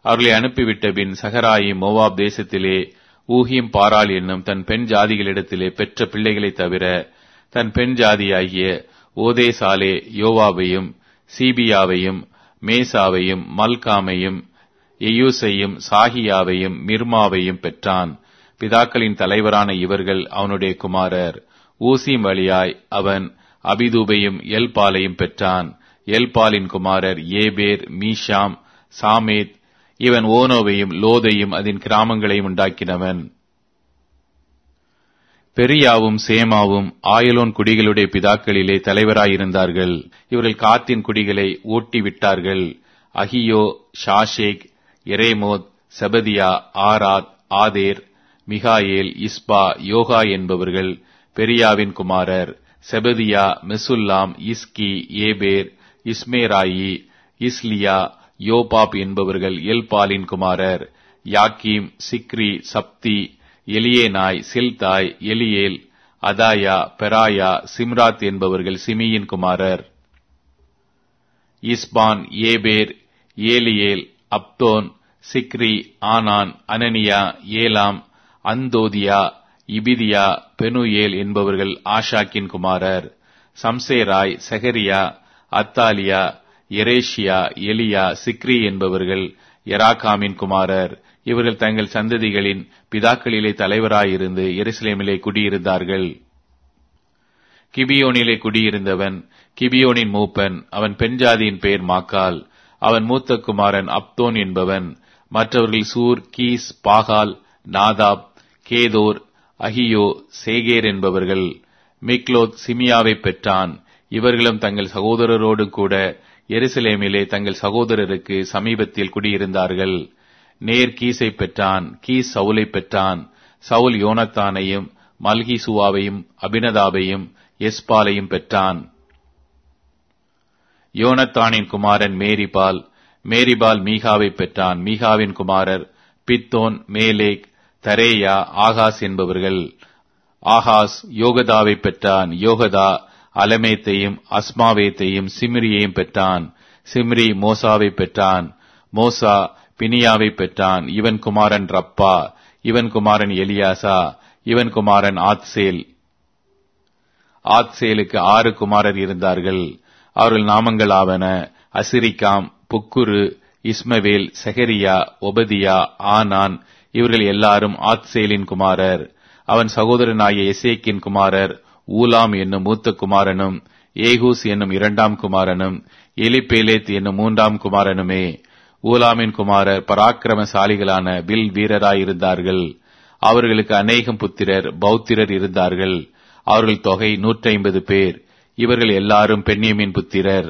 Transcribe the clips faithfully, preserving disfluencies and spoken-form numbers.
அவர்களை அனுப்பிவிட்ட பின் சகராயிம் மோவாப் தேசத்திலே ஊகியும் பாராள் என்னும் தன் பெண் ஜாதிகளிடத்திலே பெற்ற பிள்ளைகளைத் தவிர தன் பெண் ஜாதியாகிய ஓதேசாலே யோவாவையும் சீபியாவையும் மேசாவையும் மல்காமையும் எயூசையும் சாகியாவையும் மிர்மாவையும் பெற்றான். பிதாக்களின் தலைவரான இவர்கள் அவனுடைய குமாரர். ஊசிம் வழியாய் அவன் அபிதூபையும் எல்பாலையும் பெற்றான். எல்பாலின் குமாரர் ஏபேர், மீஷாம், சாமேத். இவன் ஓனோவையும் லோதையும் அதன் கிராமங்களையும் உண்டாக்கினவன். பெரியாவும் சேமாவும் ஆயலோன் குடிகளுடைய பிதாக்களிலே தலைவராயிருந்தார்கள். இவர்கள் காத்தின் குடிகளை ஓட்டி விட்டார்கள். அகியோ, ஷாஷேக், எரேமோத், செபதியா, ஆராத், ஆதேர், மிகாயேல், இஸ்பா, யோகா என்பவர்கள் பெரியாவின் குமாரர். செபதியா, மெசுல்லாம், இஸ்கி, ஏபேர், இஸ்மேராயி, இஸ்லியா, யோபாப் என்பவர்கள் எல்பாலின் குமாரர். யாக்கீம், Sikri, சப்தி, Elioenai, Zillethai, Eliel, அதாயா, பெராயா, Shimrath என்பவர்கள் சிமியின் குமாரர். இஸ்பான், ஏபேர், ஏலியேல், அப்தோன், சிக்ரி, ஆனான், அனனியா, ஏலாம், அந்தோதியா, இபிதியா, பெனுயேல் என்பவர்கள் ஆஷாக்கின் குமாரர். சம்சேராய், செகரியா, அத்தாலியா, எரேஷியா, எலியா, சிக்ரி என்பவர்கள் எராகாமின் குமாரர். இவர்கள் தங்கள் சந்ததிகளின் பிதாக்களிலே தலைவராயிருந்து எருசலேமிலே குடியிருந்தார்கள். கிபியோனிலே குடியிருந்தவன் கிபியோனின் மூப்பன். அவன் பெண்ஜாதியின் பெயர் மாக்கால். அவன் மூத்த குமாரன் அப்தோன் என்பவன். மற்றவர்கள் சூர், கீஸ், பாகால், நாதாப், கேதோர், அகியோ, சேகேர் என்பவர்கள். மிக்லோத் சிமியாவை பெற்றான். இவர்களும் தங்கள் சகோதரரோடு கூட எருசலேமிலே தங்கள் சகோதரருக்கு சமீபத்தில் குடியிருந்தார்கள். நேர் கீசை பெற்றான். கீஸ் சவுலை பெற்றான். சவுல் யோனத்தானையும் மல்கிசுவாவையும் அபினதாபையும் எஸ்பாலையும் பெற்றான். யோனத்தானின் குமாரன் மேரிபால். மேரிபால் மீகாவை பெற்றான். மீகாவின் குமாரர் பித்தோன், மேலேக், தரேயா, ஆகாஸ் என்பவர்கள். ஆகாஸ் யோகதாவை பெற்றான். யோகதா அலமேத்தையும் அஸ்மாவேத்தையும் சிம்ரியையும் பெற்றான். சிம்ரி மோசாவை பெற்றான். மோசா பினியாவை பெற்றான். இவன் குமாரன் ரப்பா. இவன் குமாரன் எலியாசா. இவன் குமாரன் ஆத்சேல். ஆத்சேலுக்கு ஆறு குமாரர் இருந்தார்கள். அவர்கள் நாமங்கள் ஆவன: அசிரிகாம், புக்குரு, இஸ்மவேல், செகரியா, ஒபதியா, ஆனான். இவர்கள் எல்லாரும் ஆத்சேலின் குமாரர். அவன் சகோதரனாகிய எசேக்கின் குமாரர் ஊலாம் என்னும் மூத்த குமாரனும் ஏகூஸ் என்னும் இரண்டாம் குமாரனும் எலிபேலேத் என்னும் மூன்றாம் குமாரனுமே. ஊலாமின் குமாரர் பராக்கிரமசாலிகளான வில் வீரராயிருந்தார்கள். அவர்களுக்கு அநேகம் புத்திரர் பௌத்திரர் இருந்தார்கள். அவர்கள் தொகை நூற்றி ஐம்பது பேர். இவர்கள் எல்லாரும் பென்யமீன் புத்திரர்.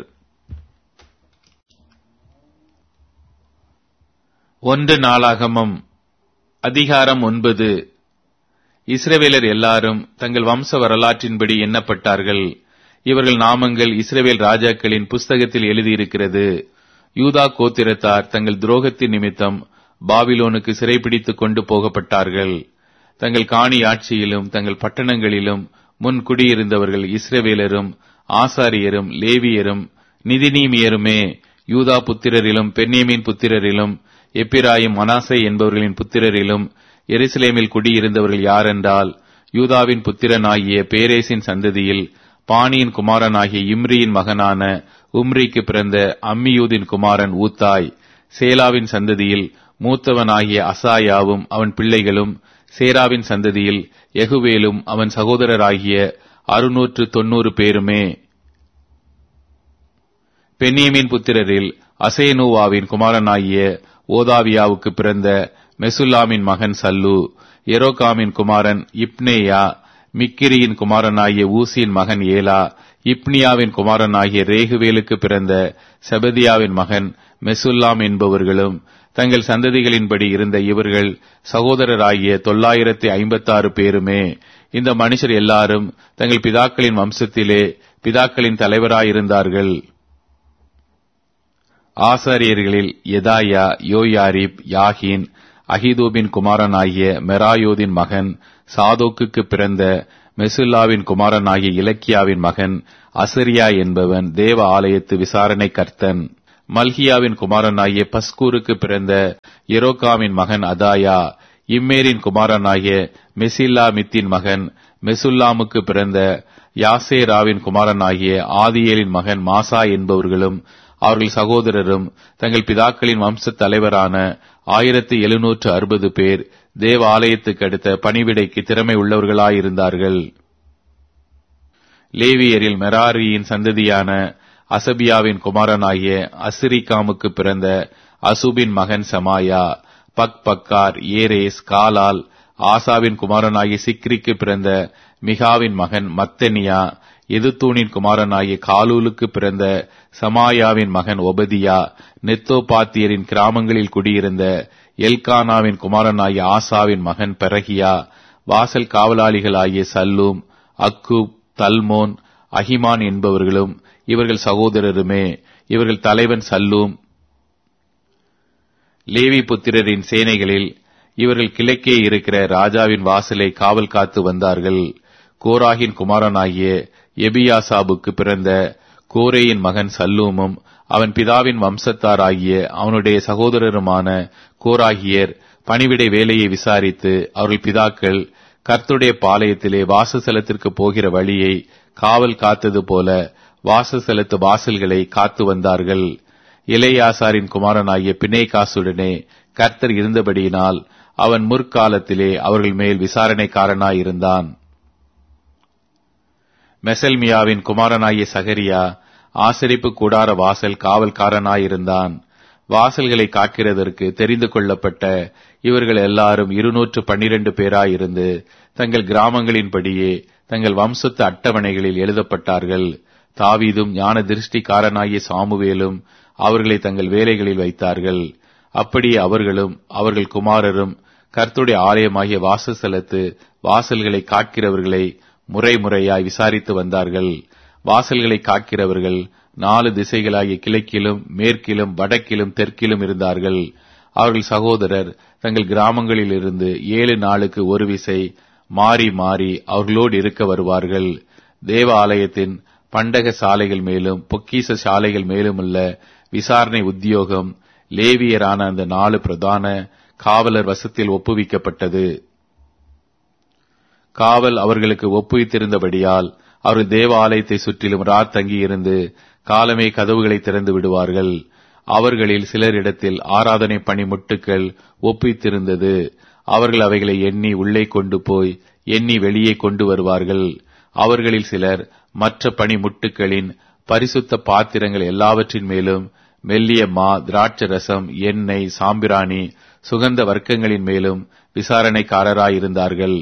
ஒன்று நாளாகமம் அதிகாரம் ஒன்பது. இஸ்ரவேலர் எல்லாரும் தங்கள் வம்ச வரலாற்றின்படி எண்ணப்பட்டார்கள். இவர்கள் நாமங்கள் இஸ்ரவேல் ராஜாக்களின் புஸ்தகத்தில் எழுதியிருக்கிறது. யூதா கோத்திரத்தார் தங்கள் துரோகத்தின் நிமித்தம் பாபிலோனுக்கு சிறைபிடித்துக் கொண்டு போகப்பட்டார்கள். தங்கள் காணி ஆட்சியிலும் தங்கள் பட்டணங்களிலும் முன் குடியிருந்தவர்கள் இஸ்ரவேலரும் ஆசாரியரும் லேவியரும் நிதிநீமியருமே. யூதா புத்திரரிலும் பென்யமீன் புத்திரரிலும் எப்பிராயிம், மனாசே என்பவர்களின் புத்திரரிலும் எருசலேமில் குடியிருந்தவர்கள் யாரென்றால், யூதாவின் புத்திரனாகிய பேரேசின் சந்ததியில் பானியின் குமாரனாகிய இம்ரியின் மகனான உம்ரிக்கு பிறந்த அம்மியூதின் குமாரன் ஊத்தாய். சேலாவின் சந்ததியில் மூத்தவனாகிய அசாயாவும் அவன் பிள்ளைகளும். சேராவின் சந்ததியில் யெகுவேலும் அவன் சகோதரராகிய அறுநூற்று தொன்னூறு பேருமே. பென்யமீன் புத்திரரில் அசேனூவாவின் குமாரனாகிய ஓதாவியாவுக்கு பிறந்த மெசுல்லாமின் மகன் சல்லு. எரோகாமின் குமாரன் இப்னேயா. மிக்கிரியின் குமாரனாகிய ஊசியின் மகன் ஏலா. இப்னியாவின் குமாரனாகிய ரேகுவேலுக்கு பிறந்த செபதியாவின் மகன் மெசுல்லாம் என்பவர்களும். தங்கள் சந்ததிகளின்படி இருந்த இவர்கள் சகோதரராகிய தொள்ளாயிரத்தி ஐம்பத்தாறு பேருமே. இந்த மனுஷர் எல்லாரும் தங்கள் பிதாக்களின் வம்சத்திலே பிதாக்களின் தலைவராயிருந்தார்கள். ஆசாரியர்களில் எதாயா, யோயாரிப், யாகின், அகிதூபின் குமாரனாகிய மெராயோதின் மகன் சாதோக்குக்கு பிறந்த மெசுல்லாவின் குமாரனாகிய இலக்கியாவின் மகன் அசரியா என்பவன் தேவ ஆலயத்து விசாரணை கர்த்தன். மல்கியாவின் குமாரனாகிய பஸ்கூருக்கு பிறந்த எரோகாமின் மகன் அதாயா, இம்மேரின் குமாரனாகிய மெசில்லாமித்தின் மகன் மெசுல்லாமுக்கு பிறந்த யாசேராவின் குமாரனாகிய ஆதியேலின் மகன் மாசா என்பவர்களும் அவர்கள் சகோதரரும் தங்கள் பிதாக்களின் வம்ச தலைவரான ஆயிரத்தி எழுநூற்று அறுபது பேர் தேவ ஆலயத்துக்கு அடுத்த பணிவிடைக்கு திறமை உள்ளவர்களாயிருந்தார்கள். லேவியரில் மெராரியின் சந்ததியான அசபியாவின் குமாரனாகிய அசிரிகாமுக்கு பிறந்த அசுபின் மகன் சமாயா, பக்பக்கார், ஏரேஸ், காலால், ஆசாவின் குமாரனாகிய சிக்ரிக்கு பிறந்த மிகாவின் மகன் மத்தனியா, எதுத்தூனின் குமாரனாகிய காலூலுக்கு பிறந்த சமாயாவின் மகன் ஒபதியா, நெத்தோபாத்தியரின் கிராமங்களில் குடியிருந்த எல்கானாவின் குமாரனாகிய ஆசாவின் மகன் பெரகியா, வாசல் காவலாளிகளாகிய சல்லூம், அக்கூப், தல்மோன், அஹிமான் என்பவர்களும் இவர்கள் சகோதரருமே. இவர்கள் தலைவன் சல்லூம். லேவி புத்திரரின் சேனைகளில் இவர்கள் கிழக்கே இருக்கிற ராஜாவின் வாசலை காவல் காத்து வந்தார்கள். கோராகின் குமாரனாகிய எபியாசாபுக்கு பிறந்த கோரேயின் மகன் சல்லூமும் அவன் பிதாவின் வம்சத்தாராகிய அவனுடைய சகோதரருமான கோராகியர் பணிவிடை வேலையை விசாரித்து அவர்கள் பிதாக்கள் கர்த்தருடைய பாளையத்திலே வாசஸ்தலத்திற்கு போகிற வழியை காவல் காத்தது போல வாசஸ்தலத்து வாசல்களை காத்து வந்தார்கள். எலெயாசாரின் குமாரனாகிய பினேகாசுடனே கர்த்தர் இருந்தபடியினால் அவன் முற்காலத்திலே அவர்கள் மேல் விசாரணைக்காரனாயிருந்தான். மெசல்மியாவின் குமாரனாகிய சகரியா ஆசரிப்பு கூடார வாசல் காவல்காரனாயிருந்தான். வாசல்களை காக்கிறதற்கு தெரிந்து கொள்ளப்பட்ட இவர்கள் எல்லாரும் இருநூற்று பன்னிரண்டு பேராயிருந்து தங்கள் கிராமங்களின்படியே தங்கள் வம்சத்து அட்டவணைகளில் எழுதப்பட்டார்கள். தாவீதும் ஞான திருஷ்டிக்காரனாகிய சாமுவேலும் அவர்களை தங்கள் வேலைகளில் வைத்தார்கள். அப்படியே அவர்களும் அவர்கள் குமாரரும் கர்த்தருடைய ஆலயமாகிய வாசஸ்தலத்து வாசல்களை காக்கிறவர்களை முறை முறையாய் விசாரித்து வந்தார்கள். வாசல்களை காக்கிறவர்கள் நாலு திசைகளாகிய கிழக்கிலும் மேற்கிலும் வடக்கிலும் தெற்கிலும் இருந்தார்கள். அவர்கள் சகோதரர் தங்கள் கிராமங்களில் இருந்து ஏழு நாளுக்கு ஒரு விசை மாறி மாறி அவர்களோடு இருக்க வருவார்கள். தேவ ஆலயத்தின் பண்டக சாலைகள் மேலும் பொக்கிச சாலைகள் மேலும் உள்ள விசாரணை உத்தியோகம் லேவியரான அந்த நாலு பிரதான காவலர் வசத்தில் ஒப்புவிக்கப்பட்டது. காவல் அவர்களுக்கு ஒப்புவித்திருந்தபடியால் அவர்கள் தேவ ஆலயத்தை சுற்றிலும் ராத் தங்கி இருந்து காலமே கதவுகளை திறந்து விடுவார்கள். அவர்களில் சிலரிடத்தில் ஆராதனை பணி முட்டுக்கள் ஒப்புவித்திருந்தது. அவர்கள் அவைகளை எண்ணி உள்ளே கொண்டு போய் எண்ணி வெளியே கொண்டு வருவார்கள். அவர்களில் சிலர் மற்ற பணி முட்டுக்களின் பரிசுத்த பாத்திரங்கள் எல்லாவற்றின் மேலும் மெல்லிய மா, திராட்சரசம், எண்ணெய், சாம்பிராணி, சுகந்த வர்க்கங்களின் மேலும் விசாரணைக்காரராயிருந்தார்கள்.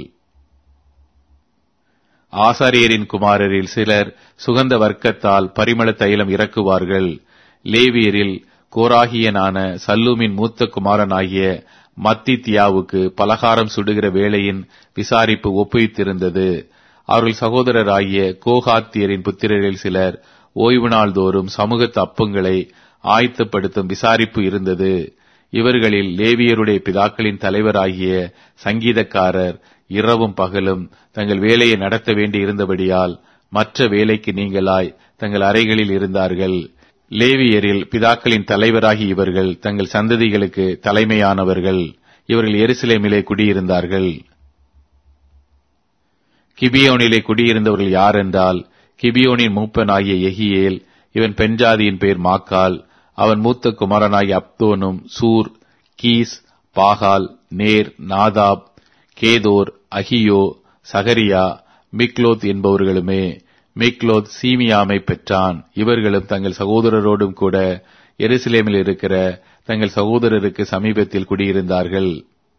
ஆசாரியரின் குமாரரில் சிலர் சுகந்த வர்க்கத்தால் பரிமள தைலம் இறக்குவார்கள். லேவியரில் கோராகியனான சல்லூமின் மூத்த குமாரனாகிய மத்தித்தியாவுக்கு பலகாரம் சுடுகிற வேளையின் விசாரிப்பு ஒப்புவித்திருந்தது. அவர்கள் சகோதரராகிய கோகாத்தியரின் புத்திரரில் சிலர் ஓய்வு நாள் தோறும் சமூகத்து அப்பங்களை ஆயத்தப்படுத்தும் விசாரிப்பு இருந்தது. இவர்களில் லேவியருடைய பிதாக்களின் தலைவராகிய சங்கீதக்காரர் இரவும் பகலும் தங்கள் வேலையை நடத்த வேண்டி இருந்தபடியால் மற்ற வேலைக்கு நீங்களாய் தங்கள் அறைகளில் இருந்தார்கள். லேவியரில் பிதாக்களின் தலைவராகி இவர்கள் தங்கள் சந்ததிகளுக்கு தலைமையானவர்கள். இவர்கள் எருசலேமிலே குடியிருந்தார்கள். கிபியோனிலே குடியிருந்தவர்கள் யார் என்றால், கிபியோனின் மூப்பனாகிய எகியேல், இவன் பெண்ஜாதியின் பேர் மாக்கால், அவன் மூத்த குமாரனாகிய அப்தோனும், சூர், கீஸ், பாகால், நேர், நாதாப், கேதோர், அகியோ, சகரியா, மிக்லோத் என்பவர்களுமே. மிக்லோத் சீமியாமை பெற்றான். இவர்களும் தங்கள் சகோதரரோடும் கூட எருசலேமில் இருக்கிற தங்கள் சகோதரருக்கு சமீபத்தில் குடியிருந்தார்கள்.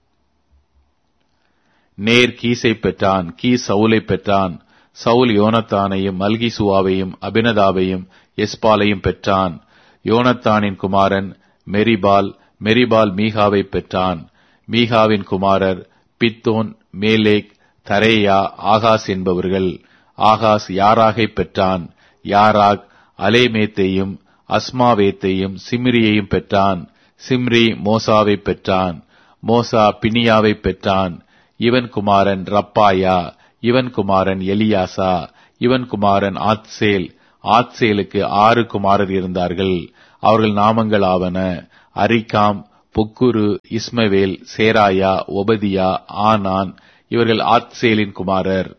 நேர் கீசை பெற்றான். கீஸ் சவுலை பெற்றான். சவுல் யோனத்தானையும் மல்கிசுவாவையும் அபினதாவையும் எஸ்பாலையும் பெற்றான். யோனத்தானின் குமாரன் மெரிபால். மெரிபால் மீகாவை பெற்றான். மீகாவின் குமாரர் பித்தோன், மேலேக், தரேயா, ஆகாஸ் என்பவர்கள். ஆகாஸ் யாராகை பெற்றான். யாராக் அலேமேத்தையும் அஸ்மாவேத்தையும் சிம்ரியையும் பெற்றான். சிம்ரி மோசாவை பெற்றான். மோசா பினியாவை பெற்றான். இவன் குமாரன் ரப்பாயா. இவன் குமாரன் எலியாசா. இவன் குமாரன் ஆத்சேல். ஆத்சேலுக்கு ஆறு குமாரர் இருந்தார்கள். அவர்கள் நாமங்கள் ஆவன: அரிக்காம், பொக்குரு, இஸ்மவேல், சேராயா, ஒபதியா, ஆனான். இவர்கள் ஆத்சேலின் குமாரர்.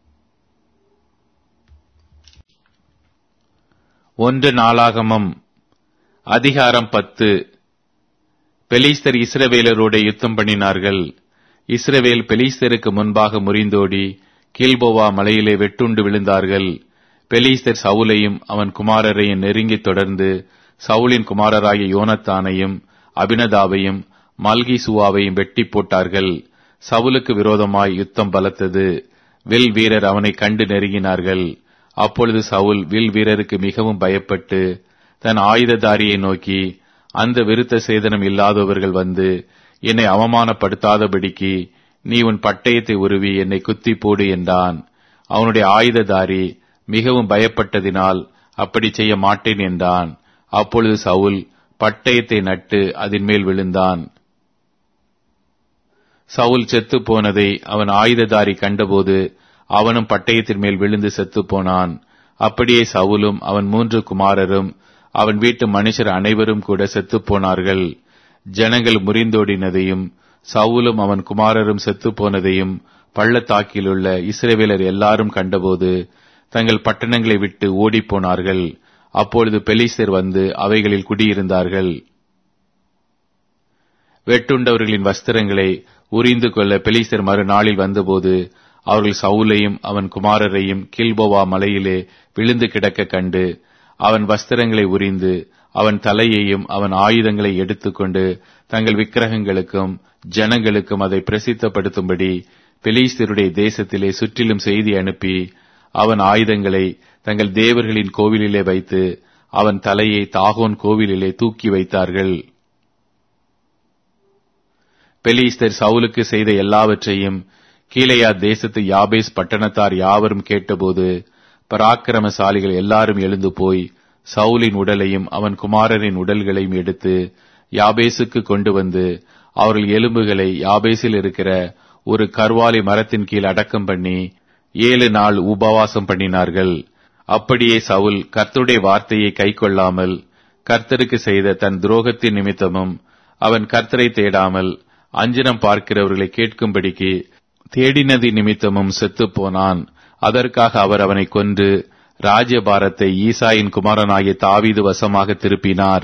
ஒன்று நாளாகமம் அதிகாரம் பத்து. பெலிஸ்தர் இஸ்ரவேலரோட யுத்தம் பண்ணினார்கள். இஸ்ரவேல் பெலிஸ்தருக்கு முன்பாக முறிந்தோடி கில்போவா மலையிலே வெட்டுண்டு விழுந்தார்கள். பெலிஸ்தர் சவுலையும் அவன் குமாரரையும் நெருங்கி தொடர்ந்து சவுலின் குமாரராகிய யோனத்தானையும் அபினதாவையும் மல்கிசூவாவையும் வெட்டி போட்டார்கள். சவுலுக்கு விரோதமாய் யுத்தம் பலத்தது. வில் வீரர் அவனை கண்டு நெருங்கினார்கள். அப்பொழுது சவுல் வில் வீரருக்கு மிகவும் பயப்பட்டு தன் ஆயுததாரியை நோக்கி, அந்த விருத்த சேதனம் இல்லாதவர்கள் வந்து என்னை அவமானப்படுத்தாதபடிக்கு நீ உன் பட்டயத்தை உருவி என்னை குத்தி போடு என்றான். அவனுடைய ஆயுததாரி மிகவும் பயப்பட்டதினால் அப்படி செய்ய மாட்டேன் என்றான். அப்பொழுது சவுல் பட்டயத்தை நட்டு அதன் மேல் விழுந்தான். சவுல் செத்து போனதை அவன் ஆயுததாரி கண்டபோது அவனும் பட்டயத்தின் மேல் விழுந்து செத்து போனான். அப்படியே சவுலும் அவன் மூன்று குமாரரும் அவன் வீட்டு மனுஷர் அனைவரும் கூட செத்து போனார்கள். ஜனங்கள் முறிந்தோடினதையும் சவுலும் அவன் குமாரரும் செத்து போனதையும் பள்ளத்தாக்கிலுள்ள இஸ்ரவேலர் எல்லாரும் கண்டபோது தங்கள் பட்டணங்களை விட்டு ஓடிப்போனார்கள். அப்பொழுது பெலிஸ்தர் வந்து அவைகளில் குடியிருந்தார்கள். வெட்டுண்டவர்களின் வஸ்திரங்களை உரிந்து கொள்ள பெலிஸ்தர் மறுநாளில் வந்தபோது அவர்கள் சவுலையும் அவன் குமாரரையும் கில்போவா மலையிலே விழுந்து கிடக்க கண்டு அவன் வஸ்திரங்களை உரிந்து அவன் தலையையும் அவன் ஆயுதங்களை எடுத்துக்கொண்டு தங்கள் விக்கிரகங்களுக்கும் ஜனங்களுக்கும் அதை பிரசித்தப்படுத்தும்படி பெலிஸ்தருடைய தேசத்திலே சுற்றிலும் செய்தி அனுப்பி அவன் ஆயுதங்களை தங்கள் தேவர்களின் கோவிலிலே வைத்து அவன் தலையை தாகோன் கோவிலிலே தூக்கி வைத்தார்கள். பெலிஸ்தர் சவுலுக்கு செய்த எல்லாவற்றையும் கீலேயா தேசத்து யாபேஸ் பட்டணத்தார் யாவரும் கேட்டபோது பராக்கிரமசாலிகள் எல்லாரும் எழுந்து போய் சவுலின் உடலையும் அவன் குமாரரின் உடல்களையும் எடுத்து யாபேசுக்கு கொண்டு வந்து அவர்கள் எலும்புகளை யாபேசில் இருக்கிற ஒரு கர்வாலி மரத்தின் கீழ் அடக்கம் பண்ணி ஏழு நாள் உபவாசம் பண்ணினார்கள். அப்படியே சவுல் கர்த்தருடைய வார்த்தையை கைக்கொள்ளாமல் கர்த்தருக்கு செய்த தன் துரோகத்தின் நிமித்தமும் அவன் கர்த்தரை தேடாமல் அஞ்சனம் பார்க்கிறவர்களை கேட்கும்படிக்கு தேடினதி நிமித்தமும் செத்துப் போனான். அதற்காக அவர் அவனை கொன்று ராஜ்யபாரத்தை ஈசாயின் குமாரனாகிய தாவீது வசமாக திருப்பினார்.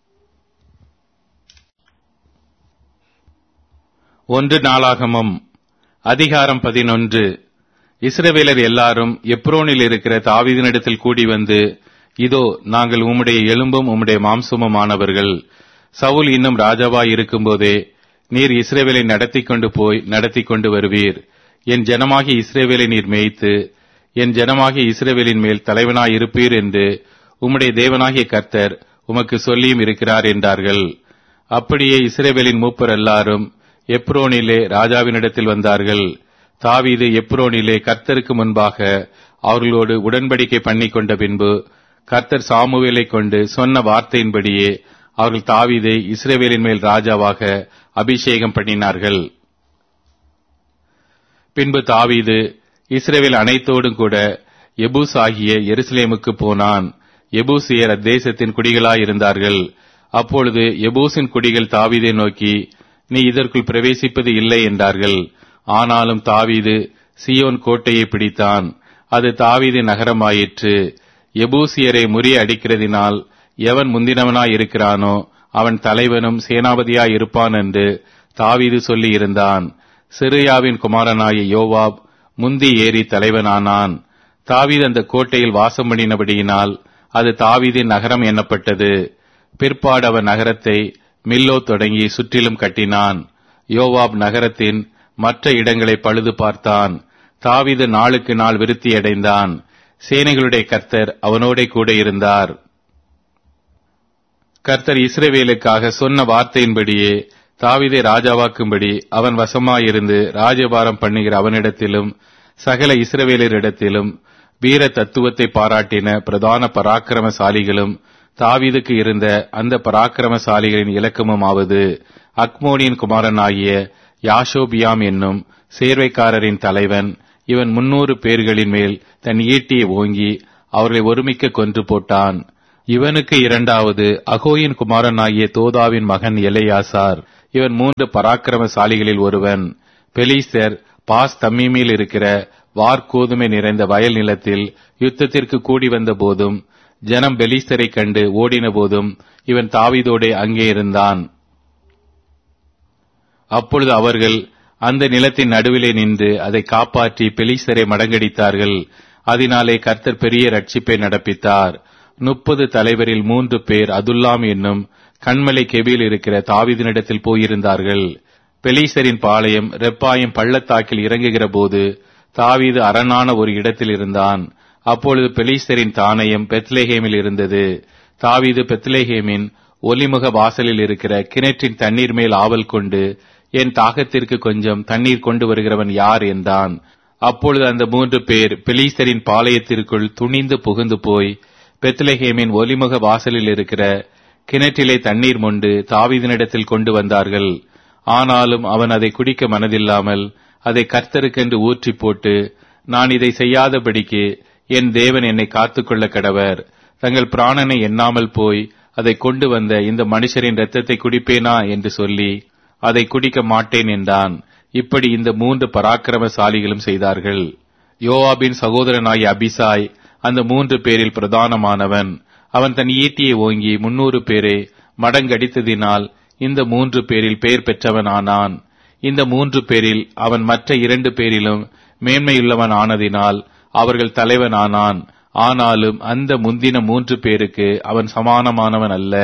ஒன்று நாளாகமம் அதிகாரம் பதினொன்று. இஸ்ரவேலர் எல்லாரும் எப்ரோனில் இருக்கிற தாவீதினிடத்தில் கூடி வந்து, இதோ நாங்கள் உம்முடைய எலும்பும் உம்முடைய மாம்சமுமானவர்கள். சவுல் இன்னும் ராஜாவாய் இருக்கும்போதே நீர் இஸ்ரவேலை நடத்தி கொண்டு போய் நடத்தி கொண்டு வருவீர். என் ஜனமாகிய இஸ்ரவேலை நீர் மேய்த்து என் ஜனமாகிய இஸ்ரவேலின் மேல் தலைவனாய் இருப்பீர் என்று உம்முடைய தேவனாகிய கர்த்தர் உமக்கு சொல்லியும் இருக்கிறார் என்றார்கள். அப்படியே இஸ்ரவேலின் மூப்பர் எல்லாரும் எப்ரோனிலே ராஜாவினிடத்தில் வந்தார்கள். தாவீது எப்ரோனிலே கர்த்தருக்கு முன்பாக அவர்களோடு உடன்படிக்கை பண்ணி கொண்ட பின்பு கர்த்தர் சாமுவேலை கொண்டு சொன்ன வார்த்தையின்படியே அவர்கள் தாவீதை இஸ்ரவேலின் மேல் ராஜாவாக அபிஷேகம் பண்ணினார்கள். பின்பு தாவீது இஸ்ரவேல் அனைத்தோடும் கூட எபூஸ் ஆகிய எருசலேமுக்கு போனான். எபூசியர் அத்தேசத்தின் குடிகளாயிருந்தார்கள். அப்பொழுது எபூசின் குடிகள் தாவீதை நோக்கி, நீ இதற்குள் பிரவேசிப்பது இல்லை என்றார்கள். ஆனாலும் தாவீது சீயோன் கோட்டையை பிடித்தான். அது தாவீதின் நகரமாயிற்று. எபூசியரை முறிய அடிக்கிறதினால் எவன் முந்தினவனாய் இருக்கிறானோ அவன் தலைவனும் சேனாபதியாய் இருப்பான் என்று தாவீது சொல்லி இருந்தான். சிறுயாவின் குமாரனாகிய யோவாப் முந்தி ஏறி தலைவனானான். தாவீது அந்த கோட்டையில் வாசம் பண்ணினபடியினால் அது தாவீதின் நகரம் எண்ணப்பட்டது. பிற்பாடு அவன் நகரத்தை மில்லோ தொடங்கி சுற்றிலும் கட்டினான். யோவாப் நகரத்தின் மற்ற இடங்களை பழுது பார்த்தான். தாவீது நாளுக்கு நாள் விருத்தியடைந்தான். சேனைகளுடைய கர்த்தர் அவனோட கூட இருந்தார். கர்த்தர் இஸ்ரவேலுக்காக சொன்ன வார்த்தையின்படியே தாவீதை ராஜாவாக்கும்படி அவன் வசமாயிருந்து ராஜபாரம் பண்ணுகிற அவனிடத்திலும் சகல இஸ்ரவேலரிடத்திலும் வீர தத்துவத்தை பாராட்டின பிரதான பராக்கிரமசாலிகளும் தாவீதுக்கு இருந்த அந்த பராக்கிரமசாலிகளின் இலக்கமும் ஆவது, அக்மோனியின் குமாரனாகிய யாஷோபியாம் என்னும் சேர்வைக்காரரின் தலைவன். இவன் முன்னூறு பேர்களின் மேல் தன் ஈட்டியை ஓங்கி அவர்களை ஒருமிக்க கொன்று போட்டான். இவனுக்கு இரண்டாவது அகோயின் குமாரனாகிய தோதாவின் மகன் எலெயாசார். இவன் மூன்று பராக்கிரமசாலிகளில் ஒருவன். பெலிஸ்தர் பாஸ் தம்மீமில் இருக்கிற வார்கோதுமை நிறைந்த வயல் நிலத்தில் யுத்தத்திற்கு கூடி வந்த போதும் ஜனம் பெலிஸ்தரை கண்டு ஓடின போதும் இவன் தாவீதோடே அங்கே இருந்தான். அப்பொழுது அவர்கள் அந்த நிலத்தின் நடுவிலே நின்று அதை காப்பாற்றி பெலிஸ்தரை மடங்கடித்தார்கள். அதனாலே கர்த்தர் பெரிய ரட்சிப்பை நடப்பித்தார். முப்பது தலைவரில் மூன்று பேர் அதுல்லாம் என்னும் கண்மலை கெபியில் இருக்கிற தாவீதினிடத்தில் போயிருந்தார்கள். பெலிஸ்தரின் பாளையம் ரெப்பாயம் பள்ளத்தாக்கில் இறங்குகிற போது தாவீது அரணான ஒரு இடத்தில் இருந்தான். அப்பொழுது பெலிஸ்தரின் தானயம் பெத்லேஹேமில் இருந்தது. தாவீது பெத்லேஹேமின் ஒலிமுக வாசலில் இருக்கிற கிணற்றின் தண்ணீர் மேல் ஆவல் கொண்டு, என் தாகத்திற்கு கொஞ்சம் தண்ணீர் கொண்டு வருகிறவன் யார் என்றான். அப்பொழுது அந்த மூன்று பேர் பெலிஸ்தரின் பாளையத்திற்குள் துணிந்து புகுந்து போய் பெத்லேஹேமின் ஒலிமுக வாசலில் இருக்கிற கிணற்றிலே தண்ணீர் மொண்டு தாவீதினிடத்தில் கொண்டு வந்தார்கள். ஆனாலும் அவன் அதை குடிக்க மனதில்லாமல் அதை கர்த்தருக்கென்று ஊற்றி போட்டு, நான் இதை செய்யாதபடிக்கு என் தேவன் என்னை காத்துக்கொள்ள கடவர். தங்கள் பிராணனை எண்ணாமல் போய் அதை கொண்டு வந்த இந்த மனுஷரின் இரத்தத்தை குடிப்பேனா என்று சொல்லி அதை குடிக்க மாட்டேன் என்றான். இப்படி இந்த மூன்று பராக்கிரமசாலிகளும் செய்தார்கள். யோவாபின் சகோதரனாகிய அபிசாய் அந்த மூன்று பேரில் பிரதானமானவன். அவன் தன் ஈட்டியை ஓங்கி முன்னூறு பேரை மடங்கடித்ததினால் இந்த மூன்று பேரில் பெயர் பெற்றவன் ஆனான். இந்த மூன்று பேரில் அவன் மற்ற இரண்டு பேரிலும் மேன்மையுள்ளவன் ஆனதினால் அவர்கள் தலைவன் ஆனான். ஆனாலும் அந்த முந்தின மூன்று பேருக்கு அவன் சமானமானவன் அல்ல.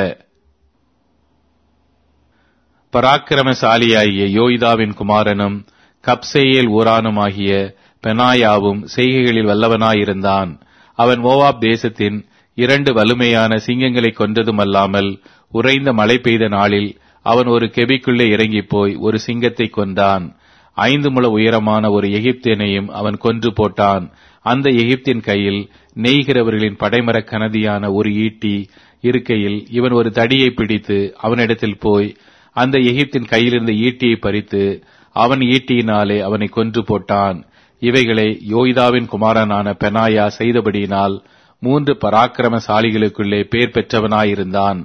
பராக்கிரமசாலியாகிய யோய்தாவின் குமாரனும் கப்சேயேல் ஊரானுமாகிய பெனாயாவும் செய்கைகளில் வல்லவனாயிருந்தான். அவன் மோவாப் தேசத்தின் இரண்டு வலுமையான சிங்கங்களை கொன்றதுமல்லாமல் உறைந்த மழை பெய்த நாளில் அவன் ஒரு கெபிக்குள்ளே இறங்கி போய் ஒரு சிங்கத்தை கொன்றான். ஐந்து முழ உயரமான ஒரு எகிப்தியனையும் அவன் கொன்று போட்டான். அந்த எகிப்தின் கையில் நெய்கிறவர்களின் படைமரக் கனதியான ஒரு ஈட்டி இருக்கையில் இவன் ஒரு தடியை பிடித்து அவனிடத்தில் போய் அந்த எகிப்தின் கையிலிருந்த ஈட்டியை பறித்து அவன் ஈட்டியினாலே அவனை கொன்று போட்டான். இவைகளை யோய்தாவின் குமாரனான பெனாயா செய்தபடியினால் மூன்று பராக்கிரமசாலிகளுக்குள்ளே பேர் பெற்றவனாயிருந்தான்.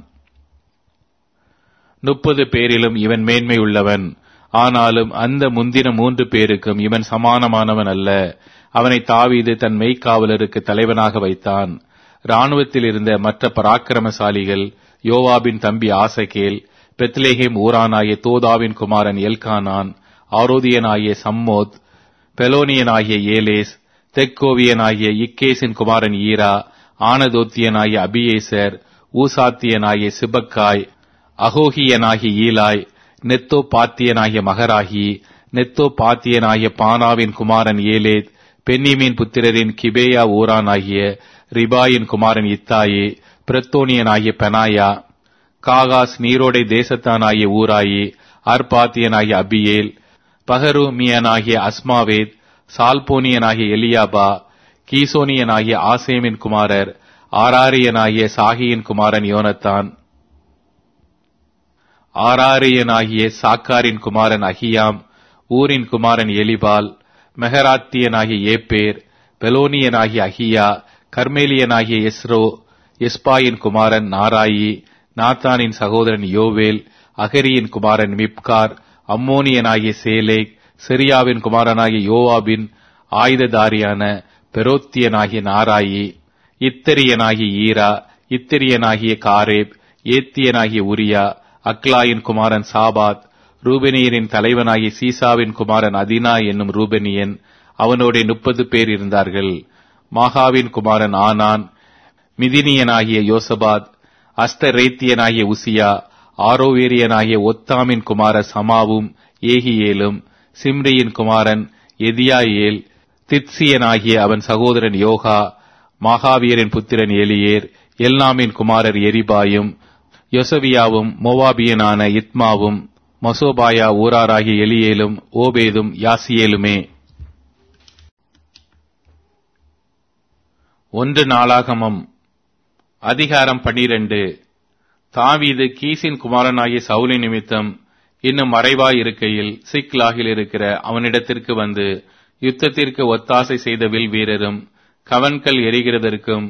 முப்பது பேரிலும் இவன் மேன்மை உள்ளவன். ஆனாலும் அந்த முந்தின மூன்று பேருக்கும் இவன் சமானமானவன் அல்ல. அவனை தாவீது தன் மெய்க்காவலருக்கு தலைவனாக வைத்தான். இராணுவத்தில் இருந்த மற்ற பராக்கிரமசாலிகள் யோவாபின் தம்பி ஆசகேல், பெத்லேஹேம் ஊரானாகிய தோதாவின் குமாரன் எல்கானான், ஆரோதியனாகிய சம்மோத், பெலோனியனாகிய ஏலேஸ், தெக்கோவியனாகிய இக்கேசின் குமாரன் ஈரா, ஆனதோத்தியனாகிய அபியேசர், ஊசாத்தியனாகிய சிபக்காய், அகோகியனாகிய ஈலாய், நெத்தோ பாத்தியனாகிய மகராகி, நெத்தோ பாத்தியனாகிய பானாவின் குமாரன் ஏலேத், பென்னிமீன் புத்திரரின் கிபேயா ஊரானாகிய ரிபாயின் குமாரன் இத்தாயே, பிரத்தோனியனாகிய பெனாயா, காகாஸ் நீரோடை தேசத்தானாகிய ஊராயி, அர்பாத்தியனாகிய அபியேல், பகருமியனாகிய அஸ்மாவேத், சால்போனியனாகிய எலியாபா, கீசோனியனாகிய ஆசேமின் குமாரர், ஆராரியனாகிய சாகியின் குமாரன் யோனத்தான், ஆராரியனாகிய சாக்காரின் குமாரன் அகியாம், ஊரின் குமாரன் எலிபால், மெகராத்தியனாகிய ஏப்பேர், பெலோனியனாகிய அகியா, கர்மேலியனாகிய எஸ்ரோ, எஸ்பாயின் குமாரன் நாராயி, நாத்தானின் சகோதரன் யோவேல், அகரியின் குமாரன் மிப்கார், அம்மோனியனாகிய சேலேக், சிரியாவின் குமாரனாகிய யோவாபின் ஆயுததாரியான பெரோத்தியனாகிய நாராயி, இத்தரியனாகிய ஈரா, இத்திரியனாகிய காரேப், ஏத்தியனாகிய உரியா, அக்லாயின் குமாரன் சாபாத், ரூபெனியரின் தலைவனாகிய சீசாவின் குமாரன் அதினா என்னும் ரூபெனியன், அவனோட முப்பது பேர் இருந்தார்கள். மாகாவின் குமாரன் ஆனான், மிதினியனாகிய யோசபாத், அஸ்தரேத்தியனாகிய உசியா, ஆரோவேரியனாகிய ஒத்தாமின் குமாரர் சமாவும் ஏகியேலும், சிம்ரியின் குமாரன் எதியாயேல், தித்சியனாகிய அவன் சகோதரன் யோகா, மாகாவியரின் புத்திரன் எலியேர், எல்லாமின் குமாரர் எரிபாயும், யொசவியாவும், மோவாபியனான இத்மாவும், மசோபாயா ஊராராகிய எலியேலும், ஓபேதும், யாசியேலுமே. ஒன்று நாளாகமம் அதிகாரம் பனிரெண்டு. தாவீது கீசின் குமாரனாகிய சவுலின் நிமித்தம் இன்னும் மறைவாய் இருக்கையில் சிக்லாகில் இருக்கிற அவனிடத்திற்கு வந்து யுத்தத்திற்கு ஒத்தாசை செய்த வில் வீரரும் கவன்கள் எரிகிறதற்கும்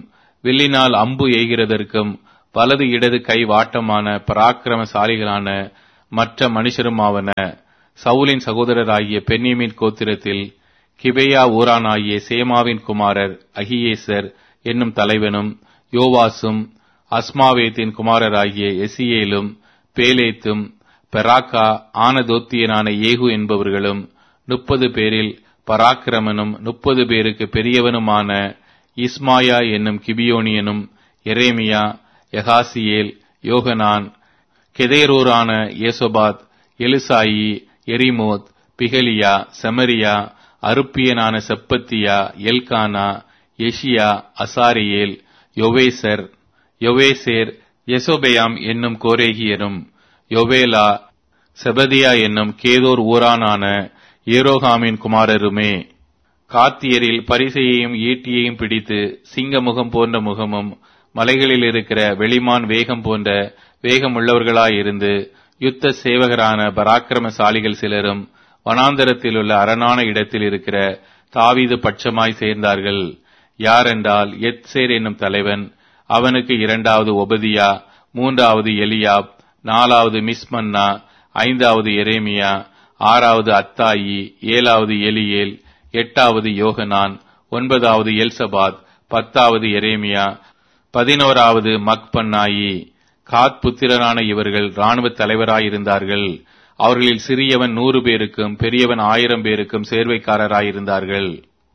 வில்லினால் அம்பு எய்கிறதற்கும் வலது இடது கை வாட்டமான பராக்கிரமசாலிகளான மற்ற மனுஷருமாவன. சவுலின் சகோதரராகிய பென்யமீன் கோத்திரத்தில் கிபேயா ஊரானாகிய சேமாவின் குமாரர் அகியேசர் என்னும் தலைவனும், யோவாசும், அஸ்மாவேத்தின் குமாரராகிய எசியேலும், பேலேத்தும், பெராக்கா ஆனதோத்தியனான ஏகு என்பவர்களும், முப்பது பேரில் பராக்கிரமனும் முப்பது பேருக்கு பெரியவனுமான இஸ்மாயா என்னும் கிபியோனியனும், எரேமியா, யகாசியேல், யோகனான், கெதேரோரான ஏசோபாத், எலிசாயி, எரிமோத், பிகலியா, செமரியா, அருப்பியனான செப்பத்தியா, எல்கானா, எஷியா, அசாரியேல், யோவேசர், யோவேசேர், யெசோபெயாம் என்னும் கோரேகியரும், யோவேலா, செபதியா என்னும் கேதோர் ஊரானான ஏரோகாமின் குமாரருமே. காத்தியரில் பரிசையையும் ஈட்டியையும் பிடித்து சிங்க முகம் போன்ற முகமும் மலைகளில் இருக்கிற வெளிமான் வேகம் போன்ற வேகமுள்ளவர்களாயிருந்து யுத்த சேவகரான பராக்கிரமசாலிகள் சிலரும் வனாந்தரத்தில் உள்ள அரணான இடத்தில் இருக்கிற தாவீது பட்சமாய் சேர்ந்தார்கள். யாரென்றால் எத்சேர் என்னும் தலைவன், அவனுக்கு இரண்டாவது ஒபதியா, மூன்றாவது எலியாப், நாலாவது மிஸ்மன்னா, ஐந்தாவது எரேமியா, ஆறாவது அத்தாயி, ஏழாவது எலியேல், எட்டாவது யோகனான், ஒன்பதாவது எல்சபாத், பத்தாவது எரேமியா, பதினோராவது மக்பன்னாயி. காத் புத்திரரான இவர்கள் இராணுவ தலைவராயிருந்தார்கள். அவர்களில் சிறியவன் நூறு பேருக்கும் பெரியவன் ஆயிரம் பேருக்கும் சேர்வைக்காரராயிருந்தார்கள்.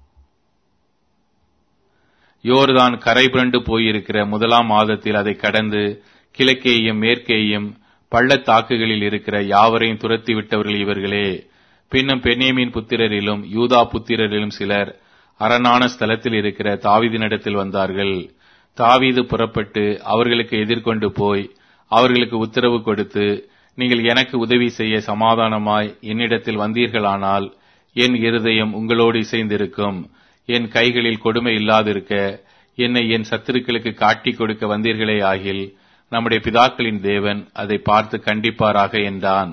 யோர்தான் கரை புரண்டு போயிருக்கிற முதலாம் மாதத்தில் அதை கடந்து கிழக்கேயும் மேற்கேயும் பள்ளத்தாக்குகளில் இருக்கிற யாவரையும் துரத்தி விட்டவர்கள் இவர்களே. பின்னும் பென்யமீன் புத்திரரிலும் யூதா புத்திரரிலும் சிலர் அரணான ஸ்தலத்தில் இருக்கிற தாவீதினிடத்தில் வந்தார்கள். தாவீது புறப்பட்டு அவர்களுக்கு எதிர்கொண்டு போய் அவர்களுக்கு உத்தரவு கொடுத்து, நீங்கள் எனக்கு உதவி செய்ய சமாதானமாய் என்னிடத்தில் வந்தீர்களானால் என் இருதயம் உங்களோடு இசைந்திருக்கும். என் கைகளில் கொடுமை இல்லாதிருக்க என்னை என் சத்துருக்களுக்கு காட்டிக் கொடுக்க வந்தீர்களே ஆகில் நம்முடைய பிதாக்களின் தேவன் அதை பார்த்து கண்டிப்பாராக என்றான்.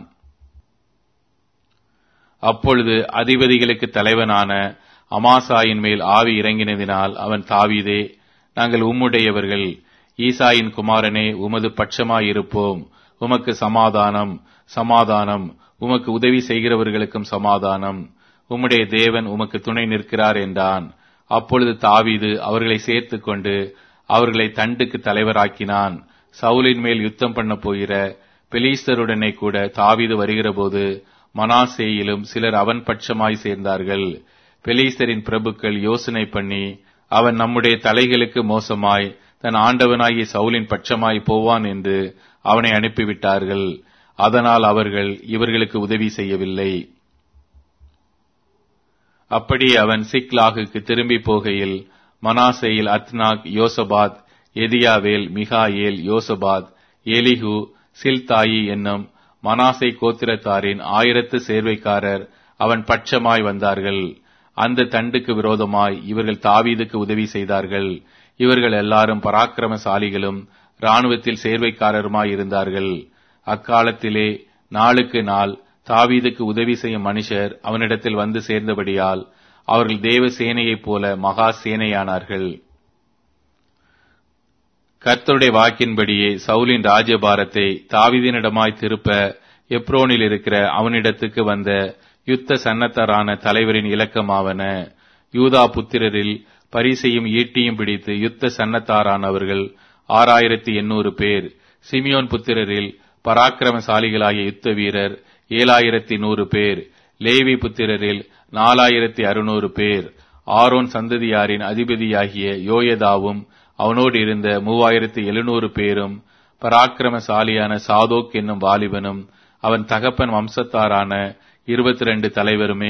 அப்பொழுது அதிபதிகளுக்கு தலைவனான அமாசாயின் மேல் ஆவி இறங்கினதினால் அவன், தாவீதே, நாங்கள் உம்முடையவர்கள், ஈசாயின் குமாரனே, உமது பட்சமாயிருப்போம். உமக்கு சமாதானம், சமாதானம். உமக்கு உதவி செய்கிறவர்களுக்கும் சமாதானம். உம்முடைய தேவன் உமக்கு துணை நிற்கிறார் என்றான். அப்பொழுது தாவீது அவர்களை சேர்த்து கொண்டு அவர்களை தண்டுக்கு தலைவராக்கினான். சவுலின் மேல் யுத்தம் பண்ண போகிற பெலிஸ்தருடனே கூட தாவீது வருகிறபோது மனாசேயிலும் சிலர் அவன் பட்சமாய் சேர்ந்தார்கள். பெலிஸ்தரின் பிரபுக்கள் யோசனை பண்ணி, அவன் நம்முடைய தலைகளுக்கு மோசமாய் தன் ஆண்டவனாகிய சவுலின் பட்சமாய் போவான் என்று அவனை அனுப்பிவிட்டார்கள். அதனால் அவர்கள் இவர்களுக்கு உதவி செய்யவில்லை. அப்படி அவன் சிக்லாகுக்கு திரும்பி போகையில் மனாசேயில் அத்னாக், யோசபாத், எதியாவேல், மிகாயேல், யோசபாத், எலிஹு, சில்தாயி என்னும் மனாசே கோத்திரத்தாரின் ஆயிரத்து சேர்வைக்காரர் அவன் பட்சமாய் வந்தார்கள். அந்த தண்டுக்கு விரோதமாய் இவர்கள் தாவீதுக்கு உதவி செய்தார்கள். இவர்கள் எல்லாரும் பராக்கிரமசாலிகளும் இராணுவத்தில் சேர்வைக்காரருமாய் இருந்தார்கள். அக்காலத்திலே நாளுக்கு நாள் தாவீதுக்கு உதவி செய்யும் மனுஷர் அவனிடத்தில் வந்து சேர்ந்தபடியால் அவர்கள் தேவ சேனையைப் போல மகா சேனையானார்கள். கர்த்தருடைய வாக்கின்படியே சவுலின் ராஜ்யபாரத்தை தாவீதினிடமாய் திருப்ப எப்ரோனில் இருக்கிற அவனிடத்துக்கு வந்த யுத்த சன்னத்தரான தலைவரின் இலக்கமாவன. யூதா புத்திரரில் பரிசையும் ஈட்டியும் பிடித்து யுத்த சன்னத்தாரானவர்கள் ஆறாயிரத்தி எண்ணூறு பேர். சிமியோன் புத்திரரில் பராக்கிரமசாலிகளாகிய யுத்த வீரர் ஏழாயிரத்தி நூறு பேர். லேவி புத்திரரில் நாலாயிரத்தி அறுநூறு பேர். ஆரோன் சந்ததியாரின் அதிபதியாகிய யோயதாவும் அவனோடு இருந்த மூவாயிரத்தி எழுநூறு பேரும் பராக்கிரமசாலியான சாதோக் என்னும் வாலிபனும் அவன் தகப்பன் வம்சத்தாரான இருபத்தி ரெண்டு தலைவருமே.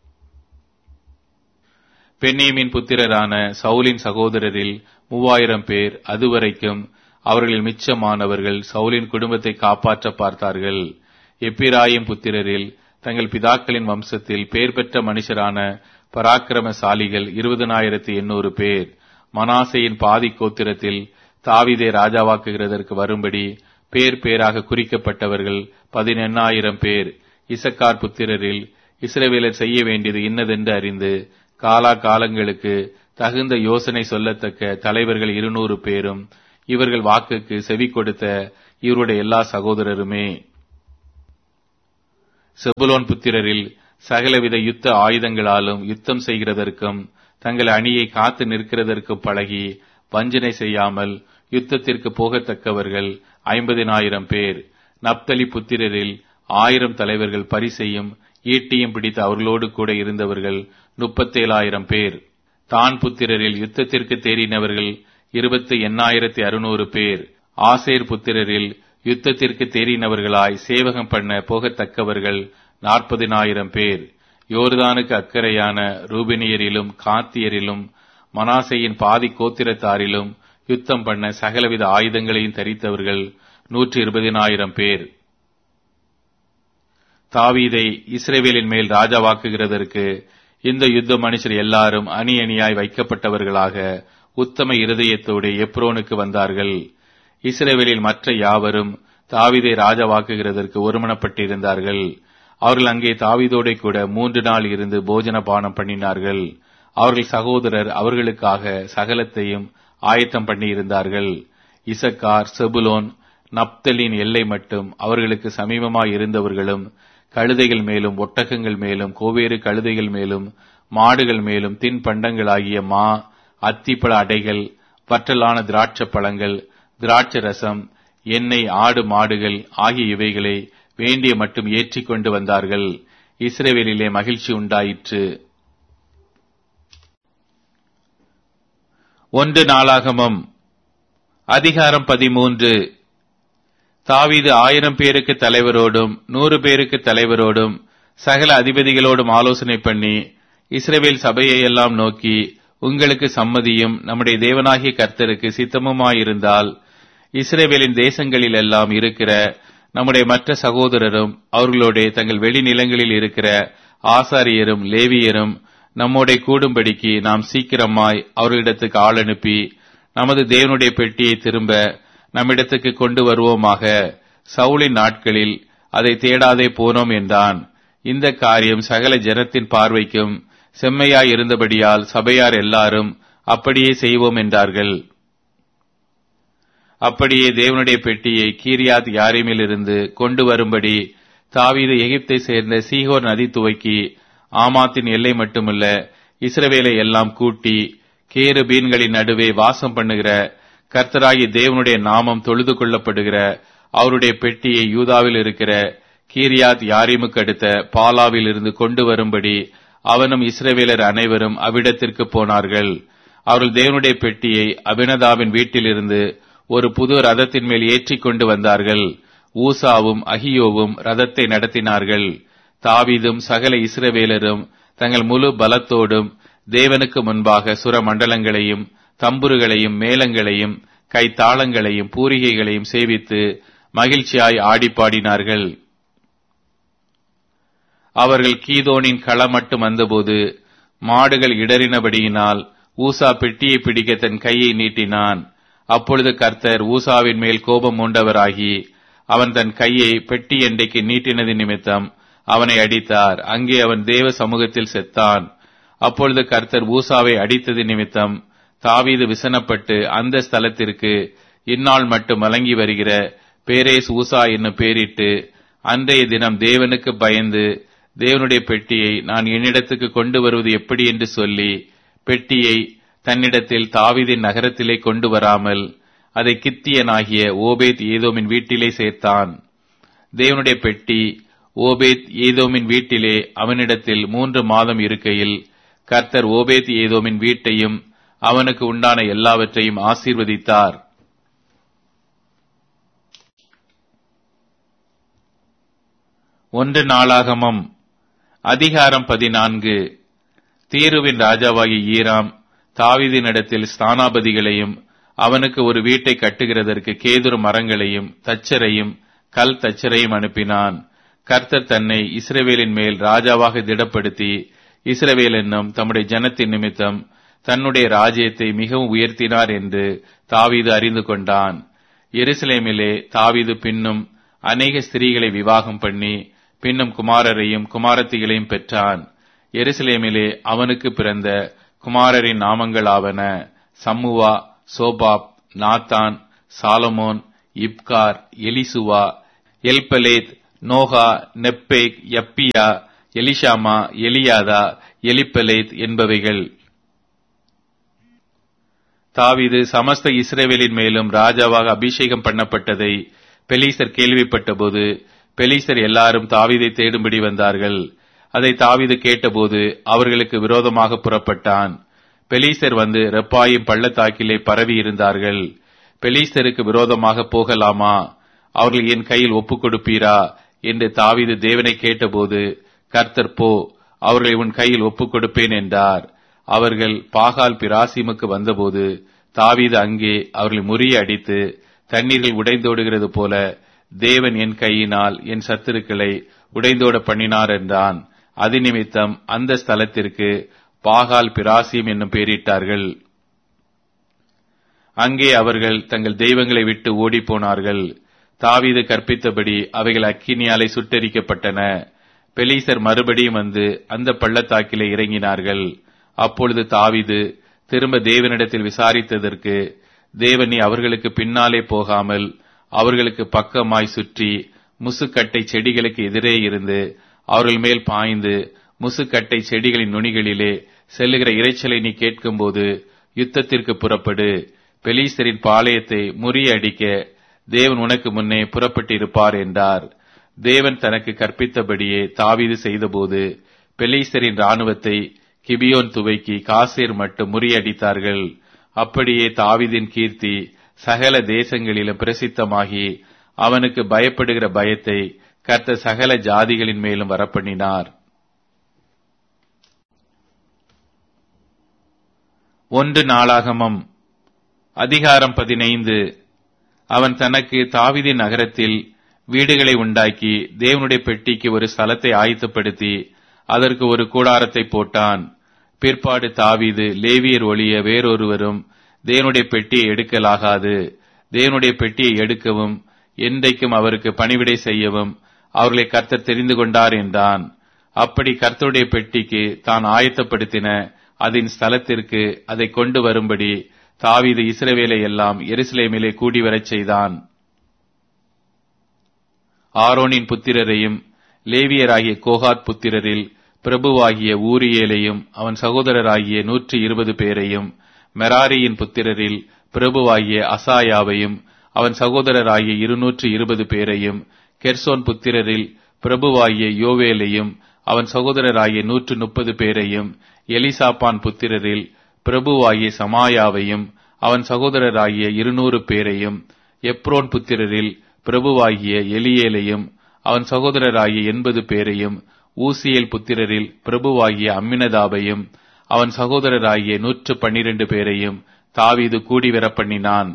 பென்யமீன் புத்திரரான சவுலின் சகோதரரில் மூவாயிரம் பேர். அதுவரைக்கும் அவர்களில் மிச்சமானவர்கள் சவுலின் குடும்பத்தை காப்பாற்ற பார்த்தார்கள். எப்பிராயிம் புத்திரரில் தங்கள் பிதாக்களின் வம்சத்தில் பேர் பெற்ற மனுஷரான பராக்கிரமசாலிகள் இருபதனாயிரத்தி எண்ணூறு பேர். மனாசேயின் பாதி கோத்திரத்தில் தாவீதை ராஜாவாக்குகிறதற்கு வரும்படி பேர் பேராக குறிக்கப்பட்டவர்கள் பதினெண்ணாயிரம் பேர். இசக்கார் புத்திரரில் இஸ்ரவேலர் செய்ய வேண்டியது இன்னதென்று அறிந்து காலா காலங்களுக்கு தகுந்த யோசனை சொல்லத்தக்க தலைவர்கள் இருநூறு பேரும் இவர்கள் வாக்குக்கு செவி கொடுத்த இவருடைய எல்லா சகோதரருமே. செபுலோன் புத்திரரில் சகலவித யுத்த ஆயுதங்களாலும் யுத்தம் செய்கிறதற்கும் தங்கள் அணியை காத்து நிற்கிறதற்கும் பழகி வஞ்சனை செய்யாமல் யுத்தத்திற்கு போகத்தக்கவர்கள் ஐம்பதினாயிரம் பேர். நப்தலி புத்திரரில் ஆயிரம் தலைவர்கள் பரிசையும் ஈட்டியும் பிடித்து அவர்களோடு கூட இருந்தவர்கள் முப்பத்தேழாயிரம் பேர். தான் புத்திரரில் யுத்தத்திற்கு தேறினவர்கள் இருபத்தி எண்ணாயிரத்தி அறுநூறு பேர். ஆசேர் புத்திரரில் யுத்தத்திற்கு தேறினவர்களாய் சேவகம் பண்ண போகத்தக்கவர்கள் நாற்பதினாயிரம் பேர். யோர்தானுக்கு அக்கறையான ரூபினியரிலும் காத்தியரிலும் மனாசையின் பாதி கோத்திரத்தாரிலும் யுத்தம் பண்ண சகலவித ஆயுதங்களையும் தரித்தவர்கள் நூற்றி இருபதினாயிரம் பேர். தாவீதை இஸ்ரவேலின் மேல் ராஜாவாக்குகிறதற்கு இந்த யுத்த மனுஷர் எல்லாரும் அணி அணியாய் வைக்கப்பட்டவர்களாக உத்தம இருதயத்தோடு எப்ரோனுக்கு வந்தார்கள். இஸ்ரவேலில் மற்ற யாவரும் தாவீதை ராஜாவாக்குகிறதற்கு ஒருமனப்பட்டிருந்தார்கள். அவர்கள் அங்கே தாவீதோட கூட மூன்று நாள் இருந்து போஜன பானம் பண்ணினார்கள். அவர்கள் சகோதரர் அவர்களுக்காக சகலத்தையும் ஆயத்தம் பண்ணி இருந்தார்கள். இசக்கார், செபுலோன், நப்தலின் எல்லை மட்டும் அவர்களுக்கு சமீபமாய் இருந்தவர்களும் கழுதைகள் மேலும் ஒட்டகங்கள் மேலும் கோவேறு கழுதைகள் மேலும் மாடுகள் மேலும் தின்பண்டங்களாகிய மா, அத்திப்பழ அடைகள், வற்றலான திராட்சை பழங்கள், திராட்சை ரசம், எண்ணெய், ஆடு மாடுகள் ஆகிய இவைகளை வேண்டிய மட்டும் ஏற்றிக் கொண்டு வந்தார்கள். இஸ்ரவேலிலே மகிழ்ச்சி உண்டாயிற்று. ஒன்று நாளாகமம் அதிகாரம் பதிமூன்று. தாவீது ஆயிரம் பேருக்கு தலைவரோடும் நூறு பேருக்கு தலைவரோடும் சகல அதிபதிகளோடும் ஆலோசனை பண்ணி இஸ்ரவேல் சபையை எல்லாம் நோக்கி, உங்களுக்கு சம்மதியும் நம்முடைய தேவனாகிய கர்த்தருக்கு சித்தமுமாயிருந்தால் இஸ்ரவேலின் தேசங்களில் எல்லாம் இருக்கிற நம்முடைய மற்ற சகோதரரும் அவர்களோட தங்கள் வெளிநிலங்களில் இருக்கிற ஆசாரியரும் லேவியரும் நம்மோட கூடும்படிக்கு நாம் சீக்கிரமாய் அவர்களிடத்துக்கு ஆள் அனுப்பி நமது தேவனுடைய பெட்டியை திரும்ப நம்மிடத்துக்கு கொண்டு வருவோமாக. சவுலின் நாட்களில் அதை தேடாதே போனோம் என்றான். இந்த காரியம் சகல ஜனத்தின் பார்வைக்கும் செம்மையாய் இருந்தபடியால் சபையார் எல்லாரும் அப்படியே செய்வோம் என்றார்கள். அப்படியே தேவனுடைய பெட்டியை கீரியாத் யாரீமிலிருந்து கொண்டு வரும்படி தாவீது எகிப்தை சேர்ந்த சீகோர் நதி துவக்கி ஆமாத்தின் எல்லை மட்டுமல்ல இஸ்ரவேலை எல்லாம் கூட்டி கேருபீன்களின் நடுவே வாசம் பண்ணுகிற கர்த்தராகிய தேவனுடைய நாமம் தொழுது கொள்ளப்படுகிற அவருடைய பெட்டியை யூதாவில் இருக்கிற கீரியாத் யாரீமுக்கு அடுத்த பாலாவில் இருந்து கொண்டு வரும்படி அவனும் இஸ்ரவேலர் அனைவரும் அவ்விடத்திற்கு போனார்கள். அவர்கள் தேவனுடைய பெட்டியை அபினதாவின் வீட்டிலிருந்து ஒரு புது ரதத்தின் மேல் ஏற்றிக் கொண்டு வந்தார்கள். ஊசாவும் அகியோவும் ரதத்தை நடத்தினார்கள். தாவீதும் சகல இஸ்ரவேலரும் தங்கள் முழு பலத்தோடும் தேவனுக்கு முன்பாக சுர மண்டலங்களையும் தம்புருகளையும் மேளங்களையும் கைத்தாளங்களையும் பூரிகைகளையும் சேவித்து மகிழ்ச்சியாய் ஆடிப்பாடினார்கள். அவர்கள் கீதோனின் களம் மட்டும் வந்தபோது மாடுகள் இடறினபடியினால் ஊசா பெட்டியை பிடிக்க தன் கையை நீட்டினான். அப்பொழுது கர்த்தர் ஊசாவின் மேல் கோபம் மூண்டவராகி அவன் தன் கையை பெட்டி எண்டைக்கு நீட்டினது நிமித்தம் அவனை அடித்தார். அங்கே அவன் தேவ சமூகத்தில் செத்தான். அப்பொழுது கர்த்தர் ஊசாவை அடித்தது நிமித்தம் தாவீது விசனப்பட்டு அந்த ஸ்தலத்திற்கு இந்நாள் மட்டும் வழங்கி வருகிற பேரேஸ் ஊசா என்னும் பேரிட்டு அன்றைய தினம் தேவனுக்கு பயந்து தேவனுடைய பெட்டியை நான் என்னிடத்துக்கு கொண்டு வருவது எப்படி என்று சொல்லி பெட்டியை தன்னிடத்தில் தாவீதின் நகரத்திலே கொண்டு வராமல் அதை கித்தியனாகிய ஓபேத் ஏதோமின் வீட்டிலே சேர்த்தான். தேவனுடைய பெட்டி ஓபேத் ஏதோமின் வீட்டிலே அவனிடத்தில் மூன்று மாதம் இருக்கையில் கர்த்தர் ஓபேத் ஏதோமின் வீட்டையும் அவனுக்கு உண்டான எல்லாவற்றையும் ஆசீர்வதித்தார். ஒன்று நாளாகமம் அதிகாரம் பதினான்கு. தீருவின் ராஜாவாகிய ஈராம் தாவீதினிடத்தில் ஸ்தானாபதிகளையும் அவனுக்கு ஒரு வீட்டை கட்டுகிறதற்கு கேதுரு மரங்களையும் தச்சரையும் கல் தச்சரையும் அனுப்பினான். கர்த்தர் தன்னை இஸ்ரவேலின் மேல் ராஜாவாக திடப்படுத்தி இஸ்ரவேல் என்னும் தம்முடைய ஜனத்தின் நிமித்தம் தன்னுடைய ராஜ்யத்தை மிகவும் உயர்த்தினார் என்று தாவீது அறிந்து கொண்டான். எருசலேமிலே தாவீது பின்னும் அநேக ஸ்திரீகளை விவாகம் பண்ணி பின்னும் குமாரரையும் குமாரத்திகளையும் பெற்றான். எருசலேமிலே அவனுக்கு பிறந்த குமாரரின் நாமங்களாவன: சம்முவா, சோபாப், Nathan, Solomon, இப்கார், எலிசுவா, Eliphalet, நோகா, நெப்பேக், யப்பியா, Elishama, Eliada, Eliphalet என்பவைகள். தாவீது சமஸ்த இஸ்ரவேலின் மேலும் ராஜாவாக அபிஷேகம் பண்ணப்பட்டதை பெலிஸ்தர் கேள்விப்பட்டபோது பெலிஸ்தர் எல்லாரும் தாவீதை தேடும்படி வந்தார்கள். அதை தாவீது கேட்டபோது அவர்களுக்கு விரோதமாக புறப்பட்டான். பெலிஸ்தர் வந்து ரெப்பாயிம் பள்ளத்தாக்கிலே பரவி இருந்தார்கள். பெலிஸ்தருக்கு விரோதமாக போகலாமா? அவர்கள் என் கையில் ஒப்புக் கொடுப்பீரா என்று தாவீது தேவனை கேட்டபோது, கர்த்தர் போ, அவர்களை உன் கையில் ஒப்புக் கொடுப்பேன் என்றார். அவர்கள் பாகால் பிராசிமுக்கு வந்தபோது தாவீது அங்கே அவர்களை முறிய அடித்து, தண்ணீர்கள் உடைந்தோடுகிறது போல தேவன் என் கையினால் என் சத்துருக்களை உடைந்தோட பண்ணினார் என்றான். அது நிமித்தம் அந்த ஸ்தலத்திற்கு பாகால் பிராசிம் என்னும் பெயரிட்டார்கள். அங்கே அவர்கள் தங்கள் தெய்வங்களை விட்டு ஓடிப்போனார்கள். தாவீது கற்பித்தபடி அவைகள் அக்கினியாலே சுட்டெரிக்கப்பட்டன. பெலிஸ்தர் மறுபடியும் வந்து அந்த பள்ளத்தாக்கிலே இறங்கினார்கள். அப்பொழுது தாவீது திரும்ப தேவனிடத்தில் விசாரித்ததற்கு, தேவன் நீ அவர்களுக்கு பின்னாலே போகாமல் அவர்களுக்கு பக்கமாய் சுற்றி முசுக்கட்டை செடிகளுக்கு எதிரே இருந்து அவர்கள் மேல் பாய்ந்து முசுக்கட்டை செடிகளின் நுனிகளிலே செல்லுகிற இரைச்சலை நீ கேட்கும்போது யுத்தத்திற்கு புறப்படு. பெலிஸ்தரின் பாளையத்தை முறியடிக்க தேவன் உனக்கு முன்னே புறப்பட்டிருப்பார் என்றார். தேவன் தனக்கு கற்பித்தபடியே தாவீது செய்தபோது பெலிஸ்தரின் இராணுவத்தை கிபியோன் துவைக்கி காசேர் மட்டும் முறியடித்தார்கள். அப்படியே தாவீதின் கீர்த்தி சகல தேசங்களிலும் பிரசித்தமாகி அவனுக்கு பயப்படுகிற பயத்தை கர்த்தர் சகல ஜாதிகளின் மேலும் வரப்பண்ணினார். ஒன்று நாளாகமம் அதிகாரம் பதினைந்து. அவன் தனக்கு தாவீதின் நகரத்தில் வீடுகளை உண்டாக்கி தேவனுடைய பெட்டிக்கு ஒரு ஸ்தலத்தை ஆயத்தப்படுத்தி அதற்கு ஒரு கூடாரத்தை போட்டான். பிற்பாடு தாவீது, லேவியர் ஒழிய வேறொருவரும் தேவனுடைய பெட்டியை எடுக்கலாகாது, தேவனுடைய பெட்டியை எடுக்கவும் என்றைக்கும் அவருக்கு பணிவிடை செய்யவும் அவர்களை கர்த்தர் தெரிந்து கொண்டார் என்றான். அப்படி கர்த்தருடைய பெட்டிக்கு தான் ஆயத்தப்படுத்தின அதன் ஸ்தலத்திற்கு அதை கொண்டு வரும்படி தாவீது இஸ்ரவேலை எல்லாம் எருசலேமிலே கூடி வரச் செய்தான். ஆரோனின் புத்திரரையும் லேவியராகிய கோகாத் புத்திரரில் பிரபுவாகிய ஊரியேலையும் அவன் சகோதரராகிய நூற்றி இருபது பேரையும், மெராரியின் புத்திரரில் பிரபுவாகிய அசாயாவையும் அவன் சகோதரராகிய இருநூற்று இருபது பேரையும், கெர்சோன் புத்திரரில் பிரபுவாகிய யோவேலையும் அவன் சகோதரராகிய நூற்று முப்பது பேரையும், எலிசாப்பான் புத்திரரில் பிரபுவாகிய சமாயாவையும் அவன் சகோதரராகிய இருநூறு பேரையும், எப்ரோன் புத்திரரில் பிரபுவாகிய எலியேலையும் அவன் சகோதரராகிய எண்பது பேரையும், ஊசியேல் புத்திரரில் பிரபுவாகிய அம்மினதாபையும் அவன் சகோதரராகிய நூற்று பன்னிரண்டு பேரையும் தாவீது கூடி வரப்பண்ணினான்.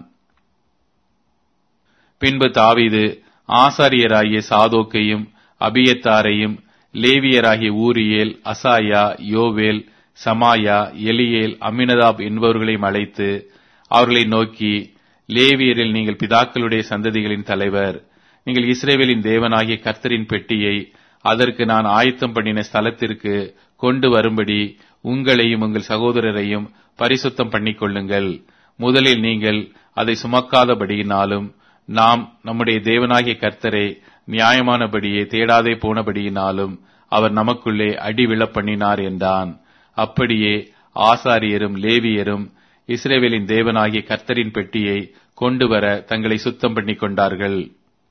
பின்பு தாவீது ஆசாரியராகிய சாதோக்கையும் அபியத்தாரையும், லேவியராகிய ஊரியேல், அசாயா, யோவேல், சமாயா, எலியேல், அம்மினதாப் என்பவர்களையும் அழைத்து அவர்களை நோக்கி, லேவியரில் நீங்கள் பிதாக்களுடைய சந்ததிகளின் தலைவர். நீங்கள் இஸ்ரவேலின் தேவனாகிய கர்த்தரின் பெட்டியை அதற்கு நான் ஆயத்தம் பண்ணின ஸ்தலத்திற்கு கொண்டு வரும்படி உங்களையும் உங்கள் சகோதரரையும் பரிசுத்தம் பண்ணிக் கொள்ளுங்கள். முதலில் நீங்கள் அதை சுமக்காதபடியினாலும் நாம் நம்முடைய தேவனாகிய கர்த்தரை நியாயமானபடியே தேடாதே போனபடியினாலும் அவர் நமக்குள்ளே அடி விழப் பண்ணினார் என்றான். அப்படியே ஆசாரியரும் லேவியரும் இஸ்ரவேலின் தேவனாகிய கர்த்தரின் பெட்டியை கொண்டு வர தங்களை சுத்தம் பண்ணிக் கொண்டார்கள்.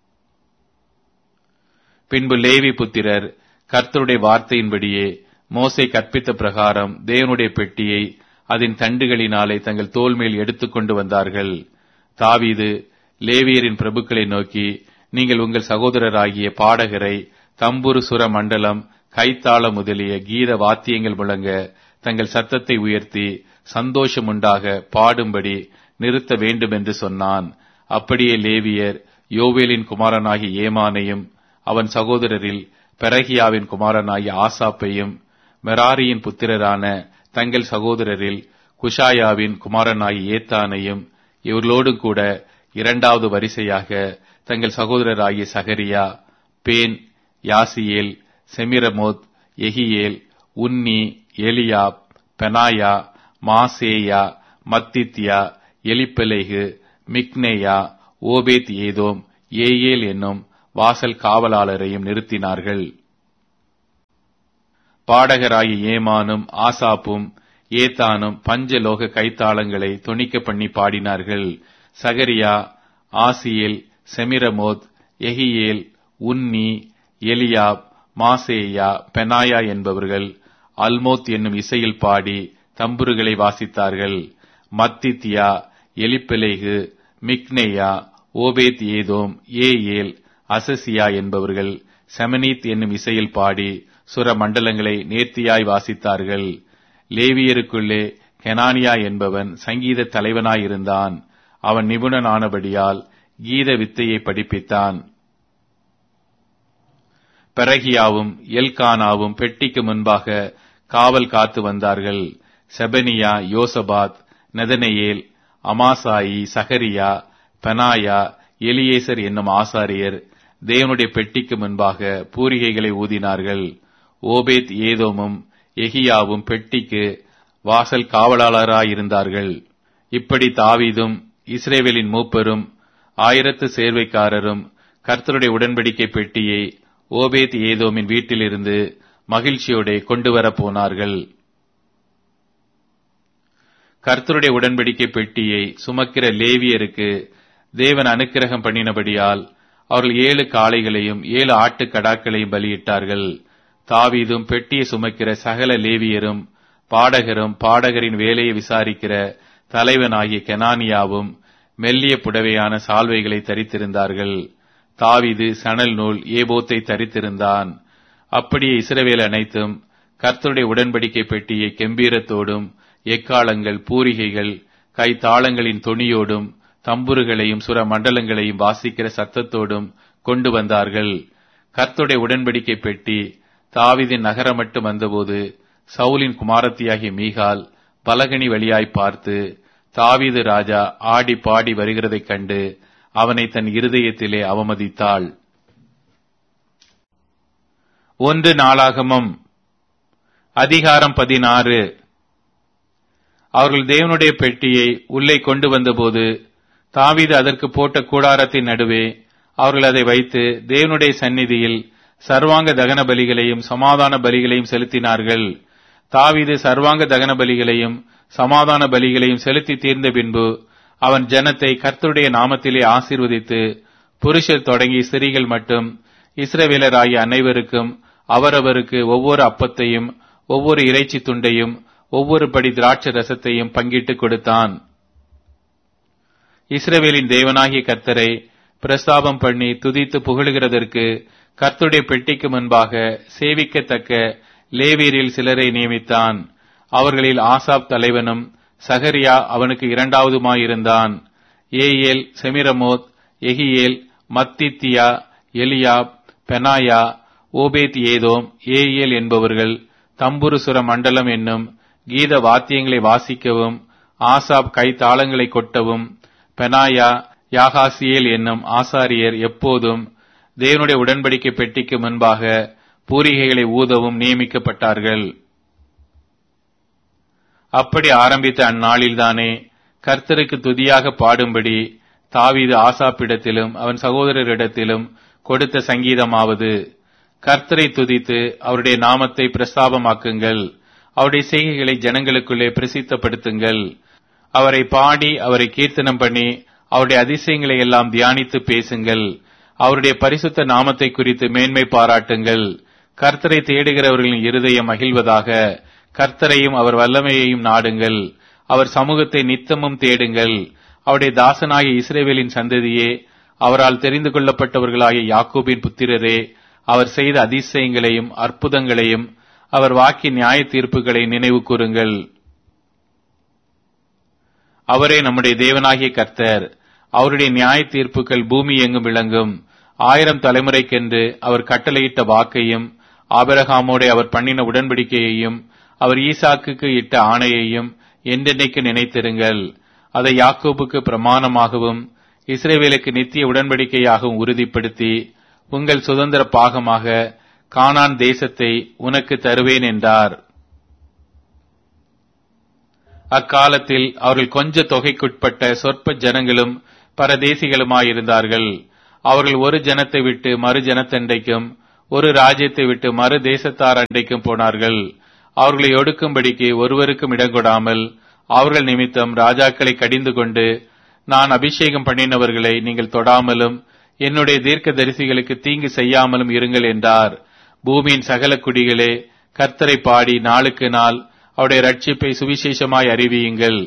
பின்பு லேவி புத்திரர் கர்த்தருடைய வார்த்தையின்படியே மோசே கற்பித்த பிரகாரம் தேவனுடைய பெட்டியை அதன் தண்டுகளினாலே தங்கள் தோள் மேல் எடுத்துக் கொண்டு வந்தார்கள். தாவீது லேவியரின் பிரபுக்களை நோக்கி, நீங்கள் உங்கள் சகோதரராகிய பாடகரை தம்புரு சுர மண்டலம் கைத்தாள முதலிய கீத வாத்தியங்கள் முழங்க தங்கள் சத்தத்தை உயர்த்தி சந்தோஷம் உண்டாக பாடும்படி நிறுத்த வேண்டும் என்று சொன்னான். அப்படியே லேவியர் யோவேலின் குமாரனாகிய ஏமானையும் அவன் சகோதரரில் பெரகியாவின் குமாரனாகிய ஆசாப்பையும், மெராரியின் புத்திரரான தங்கள் சகோதரரில் குஷாயாவின் குமாரனாகிய ஏத்தானையும், இவர்களோடு கூட இரண்டாவது வரிசையாக தங்கள் சகோதரராகிய சகரியா, பேன், யாசியேல், செமிரமோத், எகியேல், உன்னி, எலியாப், பெனாயா, மாசேயா, மத்தித்யா, எலிப்பெலேகு, மிக்னேயா, ஓபேத் ஏதோம், ஏயேல் என்னும் வாசல் காவலாளரையும் நிறுத்தினார்கள். பாடகராகிய ஏமானும் ஆசாப்பும் ஏத்தானும் பஞ்சலோக கைத்தாளங்களை தொனிக்க பண்ணி பாடினார்கள். சகரியா, ஆசியேல், செமிரமோத், எகியேல், உன்னி, எலியாப், மாசேயா, பெனாயா என்பவர்கள் அல்மோத் என்னும் இசையில் பாடி தம்புருகளை வாசித்தார்கள். மத்தித்யா, எலிப்பெலேகு, மிக்னேயா, ஓபேத் ஏதோம், ஏயேல், அசசியா என்பவர்கள் செமனீத் என்னும் இசையில் பாடி சுர மண்டலங்களை நேர்த்தியாய் வாசித்தார்கள். லேவியருக்குள்ளே கெனானியா என்பவன் சங்கீத தலைவனாயிருந்தான். அவன் நிபுணனானபடியால் கீத வித்தையை படிப்பித்தான். பெரகியாவும் எல்கானாவும் பெட்டிக்கு முன்பாக காவல் காத்து வந்தார்கள். செபனியா, யோசபாத், நெதனெயேல், அமாசாயி, சகரியா, பெனாயா, எலியேசர் என்னும் ஆசாரியர் தேவனுடைய பெட்டிக்கு முன்பாக பூரிகைகளை ஊதினார்கள். ஓபேத் ஏதோமும் எகியாவும் பெட்டிக்கு வாசல் காவலாளராயிருந்தார்கள். இப்படி தாவீதும் இஸ்ரவேலின் மூப்பரும் ஆயிரத்து சேர்வைக்காரரும் கர்த்தருடைய உடன்படிக்கை பெட்டியை ஓபேத் ஏதோமின் வீட்டிலிருந்து மகிழ்ச்சியோட கொண்டு வர போனார்கள். கர்த்தருடைய உடன்படிக்கை பெட்டியை சுமக்கிற லேவியருக்கு தேவன் அனுக்கிரகம் பண்ணினபடியால் அவர்கள் ஏழு காளைகளையும் ஏழு ஆட்டுக்கடாக்களையும் பலியிட்டார்கள். தாவீதும் பெட்டியை சுமக்கிற சகல லேவியரும் பாடகரும் பாடகரின் வேலையை விசாரிக்கிற தலைவனாகிய கெனானியாவும் மெல்லிய புடவையான சால்வைகளை தரித்திருந்தார்கள். தாவீது சணல் நூல் ஏபோத்தை தரித்திருந்தான். அப்படியே இஸ்ரவேல் அனைத்தும் கர்த்தருடைய உடன்படிக்கை பெட்டியை கெம்பீரத்தோடும் எக்காளங்கள், பூரிகைகள், கைத்தாளங்களின் தொனியோடும் தம்புருகளையும் சுர மண்டலங்களையும் வாசிக்கிற சத்தத்தோடும் கொண்டு வந்தார்கள். கர்த்தருடைய உடன்படிக்கை பெட்டி தாவீதின் நகரம் மட்டும் வந்தபோது சவுலின் குமாரத்தியாகிய மீகால் பலகனி வழியாய் பார்த்து தாவீது ராஜா ஆடி பாடி வருகிறதைக் கண்டு அவனை தன் இருதயத்திலே அவமதித்தாள். ஒன்று நாளாகமம் அதிகாரம் பதினாறு. அவர்கள் தேவனுடைய பெட்டியை உள்ளே கொண்டு வந்தபோது தாவீது அதற்கு போட்ட கூடாரத்தின் நடுவே அவர்கள் அதை வைத்து தேவனுடைய சந்நிதியில் சர்வாங்க தகன பலிகளையும் சமாதான பலிகளையும் செலுத்தினார்கள். தாவீது சர்வாங்க தகன பலிகளையும் சமாதான பலிகளையும் செலுத்தி தீர்ந்த பின்பு அவன் ஜனத்தை கர்த்தருடைய நாமத்திலே ஆசீர்வதித்து புருஷர் தொடங்கி ஸ்திரீகள் மட்டும் இஸ்ரவேலராகிய அனைவருக்கும் அவரவருக்கு ஒவ்வொரு அப்பத்தையும் ஒவ்வொரு இறைச்சி துண்டையும் ஒவ்வொரு படி திராட்சை ரசத்தையும் பங்கிட்டு கொடுத்தான். இஸ்ரவேலின் தேவனாகிய கர்த்தரை பிரஸ்தாபம் பண்ணி துதித்து புகழுகிறதற்கு கர்த்தருடைய பெட்டிக்கு முன்பாக சேவிக்கத்தக்க லேவியரில் சிலரை நியமித்தான். அவர்களில் ஆசாப் தலைவனும் சகரியா அவனுக்கு இரண்டாவதுமாயிருந்தான். ஏயேல், செமிரமோத், எகியேல், மத்தித்தியா, எலியாப், பெனாயா, ஓபேத் ஏதோம், ஏயேல் என்பவர்கள் தம்புரு சுர மண்டலம் என்னும் கீத வாத்தியங்களை வாசிக்கவும் ஆசாப் கைத்தாளங்களை கொட்டவும் பெனாயா, யாகாசியேல் என்னும் ஆசாரியர் எப்போதும் தேவனுடைய உடன்படிக்கை பெட்டிக்கு முன்பாக பூரிகைகளை ஊதவும் நியமிக்கப்பட்டார்கள். அப்படி ஆரம்பித்த அந்நாளில்தானே கர்த்தருக்கு துதியாக பாடும்படி தாவீது ஆசாப்பிடத்திலும் அவன் சகோதரரிடத்திலும் கொடுத்த சங்கீதமாவது, கர்த்தரை துதித்து அவருடைய நாமத்தை பிரஸ்தாபமாக்குங்கள், அவருடைய செய்கைகளை ஜனங்களுக்குள்ளே பிரசித்தப்படுத்துங்கள், அவரை பாடி அவரை கீர்த்தனம் பண்ணி அவருடைய அதிசயங்களை எல்லாம் தியானித்து பேசுங்கள், அவருடைய பரிசுத்த நாமத்தை குறித்து மேன்மை பாராட்டுங்கள். கர்த்தரை தேடுகிறவர்களின் இருதயம் மகிழ்வதாக. கர்த்தரையும் அவர் வல்லமையையும் நாடுங்கள், அவர் சமூகத்தை நித்தமும் தேடுங்கள். அவருடைய தாசனாகிய இஸ்ரவேலின் சந்ததியே, அவரால் தெரிந்து கொள்ளப்பட்டவர்களாகிய யாக்கோபின் புத்திரரே, அவர் செய்த அதிசயங்களையும் அற்புதங்களையும் அவர் வாக்கி நியாய தீர்ப்புகளை நினைவு கூறுங்கள். அவரே நம்முடைய தேவனாகிய கர்த்தர். அவருடைய நியாய தீர்ப்புகள் பூமி எங்கும் விளங்கும். ஆயிரம் தலைமுறைக்கென்று அவர் கட்டளையிட்ட வாக்கையும் ஆபிரகாமோடு அவர் பண்ணின உடன்படிக்கையையும் அவர் ஈசாக்குக்கு இட்ட ஆணையையும் என்றென்னைக்கு நினைத்திருங்கள். அதை யாக்கோபுக்கு பிரமாணமாகவும் இஸ்ரவேலுக்கு நித்திய உடன்படிக்கையாகவும் உறுதிப்படுத்தி உங்கள் சுதந்திர பாகமாக கானான் தேசத்தை உனக்கு தருவேன் என்றார். அக்காலத்தில் அவர்கள் கொஞ்ச தொகைக்குட்பட்ட சொற்ப ஜனங்களும் பரதேசிகளுமாயிருந்தார்கள். அவர்கள் ஒரு ஜனத்தை விட்டு மறு ஜனத்தண்டைக்கும் ஒரு ராஜ்யத்தை விட்டு மறு தேசத்தார் அண்டைக்கும் போனார்கள். அவர்களை ஒடுக்கும்படிக்கு ஒருவருக்கும் இடங்கொடாமல் அவர்கள் நிமித்தம் ராஜாக்களை கடிந்து கொண்டு, நான் அபிஷேகம் பண்ணினவர்களை நீங்கள் தொடாமலும் என்னுடைய தீர்க்க தரிசிகளுக்கு தீங்கு செய்யாமலும் இருங்கள் என்றார். பூமியின் சகல குடிகளே, கர்த்தரை பாடி நாளுக்கு நாள் அவருடைய ரட்சிப்பை சுவிசேஷமாய் அறிவியுங்கள்.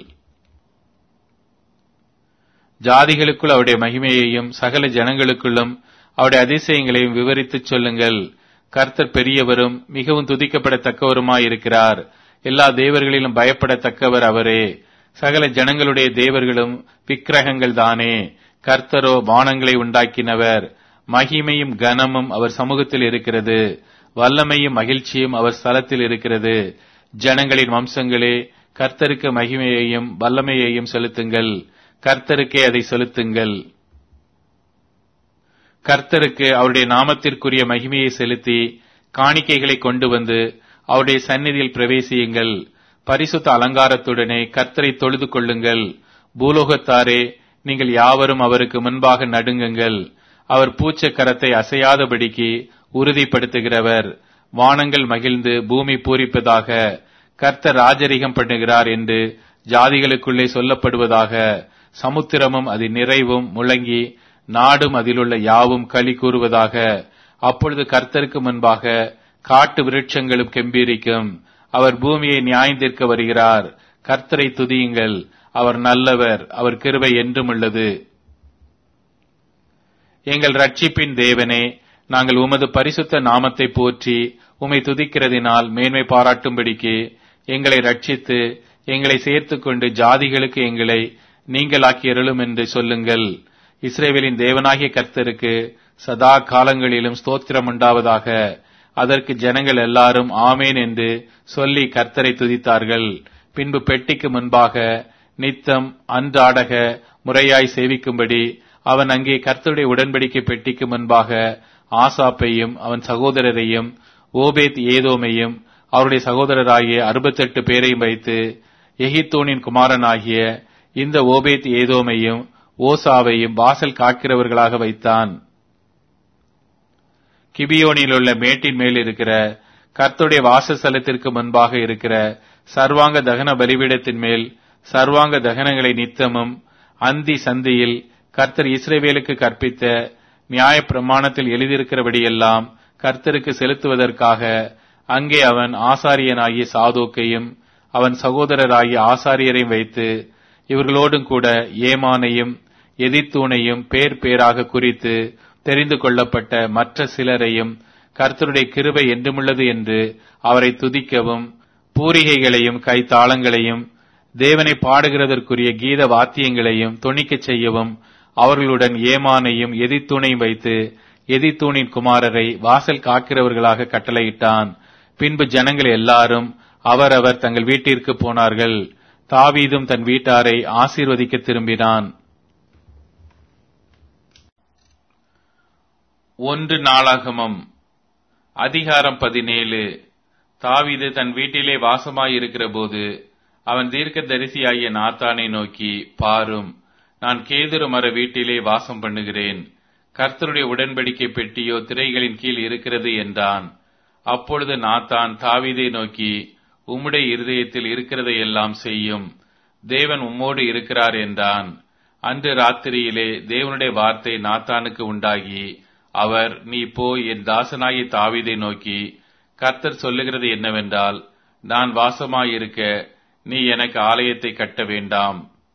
ஜாதிகளுக்குள் அவருடைய மகிமையையும் சகல ஜனங்களுக்குள்ளும் அவருடைய அதிசயங்களையும் விவரித்துச் சொல்லுங்கள். கர்த்தர் பெரியவரும் மிகவும் துதிக்கப்படத்தக்கவருமாயிருக்கிறார். எல்லா தேவர்களிலும் பயப்படத்தக்கவர் அவரே. சகல ஜனங்களுடைய தேவர்களும் விக்கிரகங்கள் தானே. கர்த்தரோ வானங்களை உண்டாக்கினவர். மகிமையும் கனமும் அவர் சமூகத்தில் இருக்கிறது. வல்லமையும் மகிழ்ச்சியும் அவர் ஸ்தலத்தில் இருக்கிறது. ஜனங்களின் வம்சங்களே, கர்த்தருக்கு மகிமையையும் வல்லமையையும் செலுத்துங்கள். கர்த்தருக்கே அதை செலுத்துங்கள். கர்த்தருக்கு அவருடைய நாமத்திற்குரிய மகிமையை செலுத்தி காணிக்கைகளை கொண்டு வந்து அவருடைய சந்நிதியில் பிரவேசியுங்கள். பரிசுத்த அலங்காரத்துடனே கர்த்தரை தொழுது கொள்ளுங்கள். பூலோகத்தாரே, நீங்கள் யாவரும் அவருக்கு முன்பாக நடுங்குங்கள். அவர் பூச்ச கரத்தை அசையாதபடிக்கு உறுதிப்படுத்துகிறவர். வானங்கள் மகிழ்ந்து பூமி பூரிப்பதாக. கர்த்தர் ராஜரிகம் பண்ணுகிறார் என்று ஜாதிகளுக்குள்ளே சொல்லப்படுவதாக. சமுத்திரமும் அதன் நிறைவும் முழங்கி நாடும் அதிலுள்ள யாவும் களி கூறுவதாக. அப்பொழுது கர்த்தருக்கு முன்பாக காட்டு விருட்சங்களும் கெம்பீரிக்கும். அவர் பூமியை நியாயந்தீர்க்க வருகிறார். கர்த்தரை துதியுங்கள். அவர் நல்லவர். அவர் கிருபை என்றும் உள்ளது. எங்கள் ரட்சிப்பின் தேவனே, நாங்கள் உமது பரிசுத்த நாமத்தை போற்றி உம்மை துதிக்கிறதினால் மேன்மை பாராட்டும்படிக்கு எங்களை ரட்சித்து எங்களை சேர்த்துக் கொண்டு ஜாதிகளுக்கு எங்களை நீங்களாக்கியருளும் என்று சொல்லுங்கள். இஸ்ரவேலின் தேவனாகிய கர்த்தருக்கு சதா காலங்களிலும் ஸ்தோத்திரம் உண்டாவதாக. அதற்கு ஜனங்கள் எல்லாரும் ஆமேன் என்று சொல்லி கர்த்தரை துதித்தார்கள். பின்பு பெட்டிக்கு முன்பாக நித்தம் அன்றாடக முறையாய் சேவிக்கும்படி அவன் அங்கே கர்த்தருடைய உடன்படிக்கை பெட்டிக்கு முன்பாக ஆசாப்பையும் அவன் சகோதரரையும் ஓபேத் ஏதோமையும் அவருடைய சகோதரராகிய அறுபத்தெட்டு பேரையும் வைத்து எகித்தோனின் குமாரனாகிய இந்த ஓபேத் ஏதோமையும் ஓசாவையும் வாசல் காக்கிறவர்களாக வைத்தான். கிபியோனில் உள்ள மேட்டின் மேல் இருக்கிற கர்த்தருடைய வாசஸ்தலத்திற்கு முன்பாக இருக்கிற சர்வாங்க தகன பலிபீடத்தின் மேல் சர்வாங்க தகனங்களை நித்தமும் அந்தி சந்தியில் கர்த்தர் இஸ்ரவேலுக்கு கற்பித்த நியாய பிரமாணத்தில் எழுதியிருக்கிறபடியெல்லாம் கர்த்தருக்கு செலுத்துவதற்காக அங்கே அவன் ஆசாரியனாகிய சாதோக்கையும் அவன் சகோதரராகிய ஆசாரியரையும் வைத்து இவர்களோடும் கூட ஏமானையும் எதித்தூனையும் பேர் பேராக குறித்து தெரிந்து கொள்ளப்பட்ட மற்ற சிலரையும் கர்த்தருடைய கிருபை என்றுமுள்ளது என்று அவரை துதிக்கவும் பூரிகைகளையும் கைத்தாளங்களையும் தேவனை பாடுகிறதற்குரிய கீத வாத்தியங்களையும் தொனிக்கச் செய்யவும் அவர்களுடன் ஏமானையும் எதித்தூனையும் வைத்து எதித்தூனின் குமாரரை வாசல் காக்கிறவர்களாக கட்டளையிட்டான். பின்பு ஜனங்கள் எல்லாரும் அவரவர் தங்கள் வீட்டிற்கு போனார்கள். தாவீதும் தன் வீட்டாரை ஆசீர்வதிக்க திரும்பினான். ஒன்று நாளாகமம் அதிகாரம் பதினேழு. தாவீது தன் வீட்டிலே வாசமாயிருக்கிற போது அவன் தீர்க்க தரிசியாகிய நாத்தானை நோக்கி, பாரும், நான் கேதுரு மர வீட்டிலே வாசம் பண்ணுகிறேன். கர்த்தருடைய உடன்படிக்கை பெட்டியோ திரைகளின் கீழ் இருக்கிறது என்றான். அப்பொழுது நாத்தான் தாவீதை நோக்கி, உம்முடைய இருதயத்தில் இருக்கிறதையெல்லாம் செய்யும். தேவன் உம்மோடு இருக்கிறார் என்றான். அன்று ராத்திரியிலே தேவனுடைய வார்த்தை நாத்தானுக்கு உண்டாகி, அவர், நீ போய் என் தாசனாகிய தாவீதை நோக்கி, கர்த்தர் சொல்லுகிறது என்னவென்றால், நான் வாசமாயிருக்க நீ எனக்கு ஆலயத்தை கட்ட வேண்டாம்.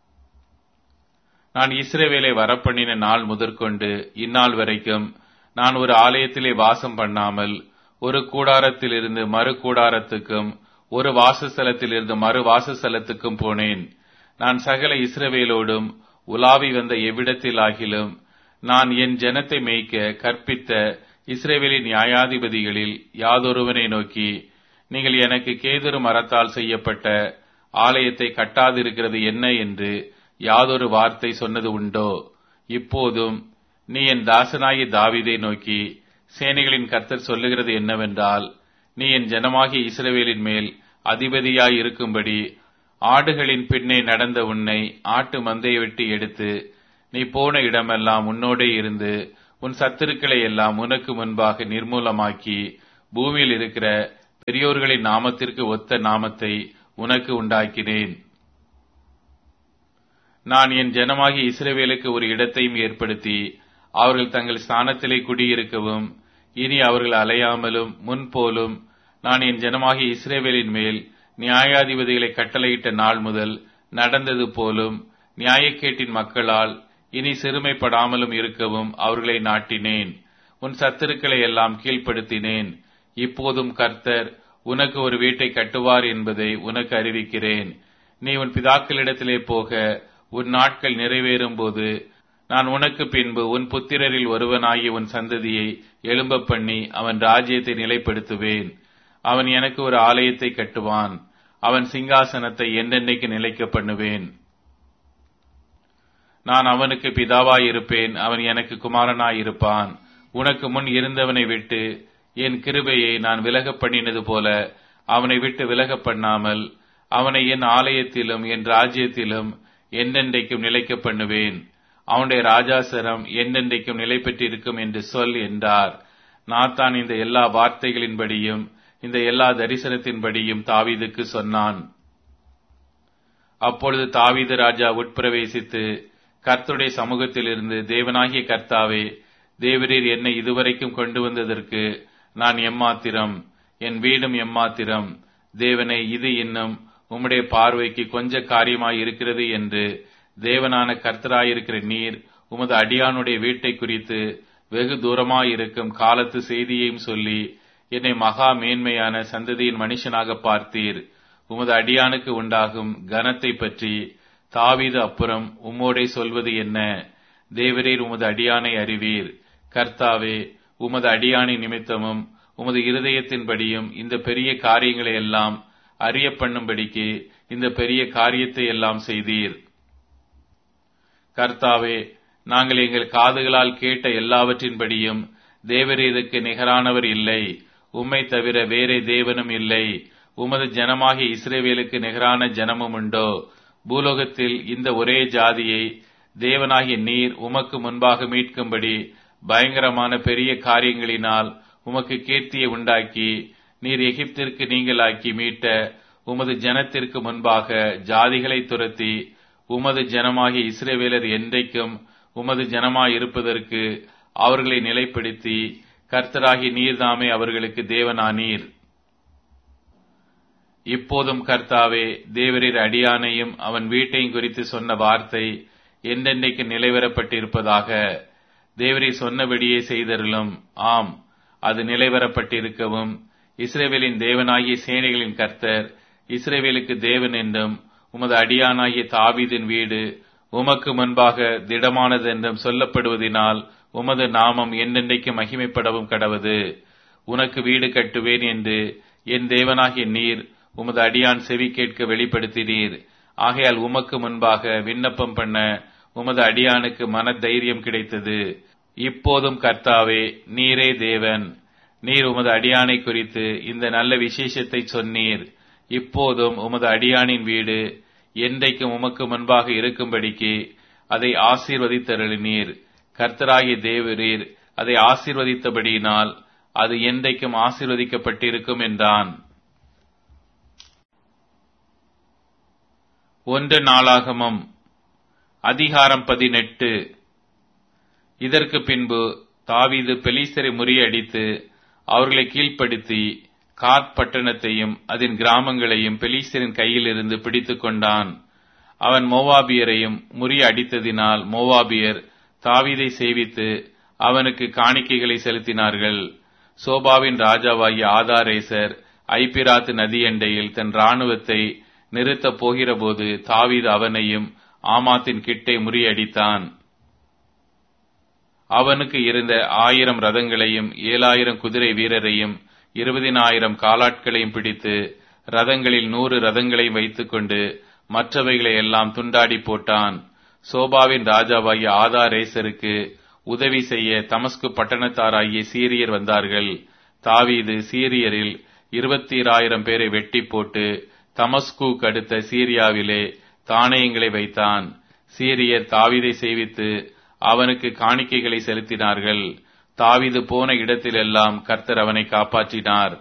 நான் இஸ்ரவேலை வரப்பண்ணின நாள் முதற்கொண்டு இந்நாள் வரைக்கும் நான் ஒரு ஆலயத்திலே வாசம் பண்ணாமல் ஒரு கூடாரத்திலிருந்து மறு கூடாரத்துக்கும் ஒரு வாசஸ்தலத்திலிருந்து மறு வாசஸ்தலத்துக்கும் போனேன். நான் சகல இஸ்ரவேலோடும் உலாவி வந்த எவ்விடத்திலாகிலும் நான் என் ஜனத்தை மேய்க்க கற்பித்த இஸ்ரவேலின் நியாயாதிபதிகளில் யாதொருவனை நோக்கி, நீங்கள் எனக்கு கேதுரு மரத்தால் செய்யப்பட்ட ஆலயத்தை கட்டாதிருக்கிறது என்ன என்று யாதொரு வார்த்தை சொன்னது உண்டோ? இப்போதும் நீ என் தாசனாகிய தாவீதை நோக்கி, சேனைகளின் கர்த்தர் சொல்லுகிறது என்னவென்றால், நீ என் ஜனமாகிய இஸ்ரவேலின் மேல் அதிபதியாய் இருக்கும்படி ஆடுகளின் பின்னே நடந்த உன்னை ஆட்டு மந்தையை விட்டு எடுத்து நீ போன இடமெல்லாம் உன்னோடே இருந்து உன் சத்துருக்களை எல்லாம் உனக்கு முன்பாக நிர்மூலமாக்கி பூமியில் இருக்கிற பெரியோர்களின் நாமத்திற்கு ஒத்த நாமத்தை உனக்கு உண்டாக்கினேன். நான் என் ஜனமாகி இஸ்ரவேலுக்கு ஒரு இடத்தையும் ஏற்படுத்தி அவர்கள் தங்கள் ஸ்தானத்திலே குடியிருக்கவும் இனி அவர்கள் அலையாமலும் முன்போலும் நான் என் ஜனமாகி இஸ்ரவேலின் மேல் நியாயாதிபதிகளை கட்டளையிட்ட நாள் முதல் நடந்தது போலும் நியாயக்கேட்டின் மக்களால் இனி சிறுமைப்படாமலும் இருக்கவும் அவர்களை நாட்டினேன். உன் சத்துருக்களை எல்லாம் கீழ்ப்படுத்தினேன். இப்போதும் கர்த்தர் உனக்கு ஒரு வீட்டை கட்டுவார் என்பதை உனக்கு அறிவிக்கிறேன். நீ உன் பிதாக்களிடத்திலே போக உன் நாட்கள் நிறைவேறும் போது நான் உனக்கு பின்பு உன் புத்திரரில் ஒருவனாகி உன் சந்ததியை எழும்ப பண்ணி அவன் ராஜ்யத்தை நிலைப்படுத்துவேன். அவன் எனக்கு ஒரு ஆலயத்தை கட்டுவான். அவன் சிங்காசனத்தை என்றென்றைக்கு நிலைக்க பண்ணுவேன். நான் அவனுக்கு பிதாவாயிருப்பேன், அவன் எனக்கு குமாரனாயிருப்பான். உனக்கு முன் இருந்தவனை விட்டு என் கிருபையை நான் விலக பண்ணினது போல அவனை விட்டு விலக பண்ணாமல் அவனை என் ஆலயத்திலும் என் ராஜ்யத்திலும் என்றென்றைக்கும் நிலைக்க பண்ணுவேன். அவனுடைய ராஜாசரம் என்றென்றைக்கும் நிலை பெற்றிருக்கும் என்று சொல் என்றார். நாத்தான் இந்த எல்லா வார்த்தைகளின்படியும் இந்த எல்லா தரிசனத்தின்படியும் தாவீதுக்கு சொன்னான். அப்பொழுது தாவீது ராஜா உட்பிரவேசித்து கர்த்தருடைய சமூகத்திலிருந்து, தேவனாகிய கர்த்தாவே, தேவரீர் என்னை இதுவரைக்கும் கொண்டு வந்ததற்கு நான் எம்மாத்திரம், என் வீடும் எம்மாத்திரம். தேவனே, இது இன்னும் உம்முடைய பார்வைக்கு கொஞ்ச காரியமாய் இருக்கிறது என்று தேவனான கர்த்தராயிருக்கிற நீர் உமது அடியானுடைய வீட்டை குறித்து வெகு தூரமாயிருக்கும் காலத்து செய்தியையும் சொல்லி என்னை மகா மேன்மையான சந்ததியின் மனுஷனாக பார்த்தீர். உமது அடியானுக்கு உண்டாகும் கனத்தை பற்றி தாவீது அப்புறம் உம்மோடே சொல்வது என்ன? தேவரீர் உமது அடியானை அறிவீர். கர்த்தாவே, உமது அடியானை நிமித்தமும் உமது இருதயத்தின்படியும் இந்த பெரிய காரியங்களை எல்லாம் அறிய பண்ணும்படிக்கு இந்த பெரிய காரியத்தை எல்லாம் செய்தீர். கர்த்தாவே, நாங்கள் எங்கள் காதுகளால் கேட்ட எல்லாவற்றின்படியும் தேவரீருக்கு நிகரானவர் இல்லை. உம்மை தவிர வேறே தேவனும் இல்லை. உமது ஜனமாகிய இஸ்ரவேலுக்கு நிகரான ஜனமும் உண்டோ? பூலோகத்தில் இந்த ஒரே ஜாதியை தேவனாகிய நீர் உமக்கு முன்பாக மீட்கும்படி பயங்கரமான பெரிய காரியங்களினால் உமக்கு கீர்த்தியை உண்டாக்கி நீர் எகிப்திற்கு நீங்களாக்கி மீட்ட உமது ஜனத்திற்கு முன்பாக ஜாதிகளை துரத்தி உமது ஜனமாகிய இஸ்ரவேலர் என்றைக்கும் உமது ஜனமாய் இருப்பதற்கு அவர்களை நிலைப்படுத்தி கர்த்தராகி நீர்தாமே அவர்களுக்கு தேவனானீர். இப்போதும் கர்த்தாவே, தேவரீர் அடியானையும் அவன் வீட்டையும் குறித்து சொன்ன வார்த்தை என்றென்றைக்கு நிலைவரப்பட்டிருப்பதாக. தேவரீர் சொன்னபடியே செய்தருளும். ஆம், அது நிலைவரப்பட்டிருக்கவும் இஸ்ரவேலின் தேவனாகிய சேனைகளின் கர்த்தர் இஸ்ரவேலுக்கு தேவன் என்றும் உமது அடியானாகிய தாவீதின் வீடு உமக்கு முன்பாக திடமானது என்றும் சொல்லப்படுவதினால் உமது நாமம் என்றென்றைக்கு மகிமைப்படவும் கடவது. உனக்கு வீடு கட்டுவேன் என்று என் தேவனாகிய நீர் உமது அடியான் செவி கேட்க வெளிப்படுத்தினீர். ஆகையால் உமக்கு முன்பாக விண்ணப்பம் பண்ண உமது அடியானுக்கு மன தைரியம் கிடைத்தது. இப்போதும் கர்த்தாவே, நீரே தேவன். நீர் உமது அடியானை குறித்து இந்த நல்ல விசேஷத்தை சொன்னீர். இப்போதும் உமது அடியானின் வீடு என்றைக்கும் உமக்கு முன்பாக இருக்கும்படிக்கு அதை ஆசீர்வதித்தருளினீர். கர்த்தராகிய தேவரீர் அதை ஆசீர்வதித்தபடியினால் அது என்றைக்கும் ஆசீர்வதிக்கப்பட்டிருக்கும் என்றான். ஒன்று நாளாகமம் அதிகாரம் பதினெட்டு. இதற்கு பின்பு தாவீது பெலிஸ்தரை முறியடித்து அவர்களை கீழ்ப்படுத்தி காத் பட்டணத்தையும் அதன் கிராமங்களையும் பெலிஸ்தரின் கையில் இருந்து பிடித்துக் கொண்டான். அவன் மோவாபியரையும் முறியடித்ததினால் மோவாபியர் தாவீதை சேவித்து அவனுக்கு காணிக்கைகளை செலுத்தினார்கள். சோபாவின் ராஜாவாகிய ஆதாரேசர் ஐபிராத்து நதியண்டையில் தன் இராணுவத்தை நிறுத்தப் போகிறபோது தாவீது அவனையும் ஆமாத்தின் கிட்டே முறியடித்தான். அவனுக்கு இருந்த ஆயிரம் ரதங்களையும் ஏழாயிரம் குதிரை வீரரையும் இருபதினாயிரம் காலாட்களையும் பிடித்து ரதங்களில் நூறு ரதங்களையும் வைத்துக் கொண்டு மற்றவைகளை எல்லாம் துண்டாடி போட்டான். சோபாவின் ராஜாவாகிய ஆதாரேசருக்கு உதவி செய்ய தமஸ்கு பட்டணத்தாராகிய சீரியர் வந்தார்கள். தாவீது சீரியரில் இருபத்தி ஆயிரம் பேரை வெட்டி போட்டு தமஸ்குக்கு அடுத்த சீரியாவிலே தானியங்களை வைத்தான். சீரியர் தாவீதை சேவித்து அவனுக்கு காணிக்கைகளை செலுத்தினார்கள். தாவீது போன இடத்திலெல்லாம் கர்த்தர் அவனை காப்பாற்றினார்.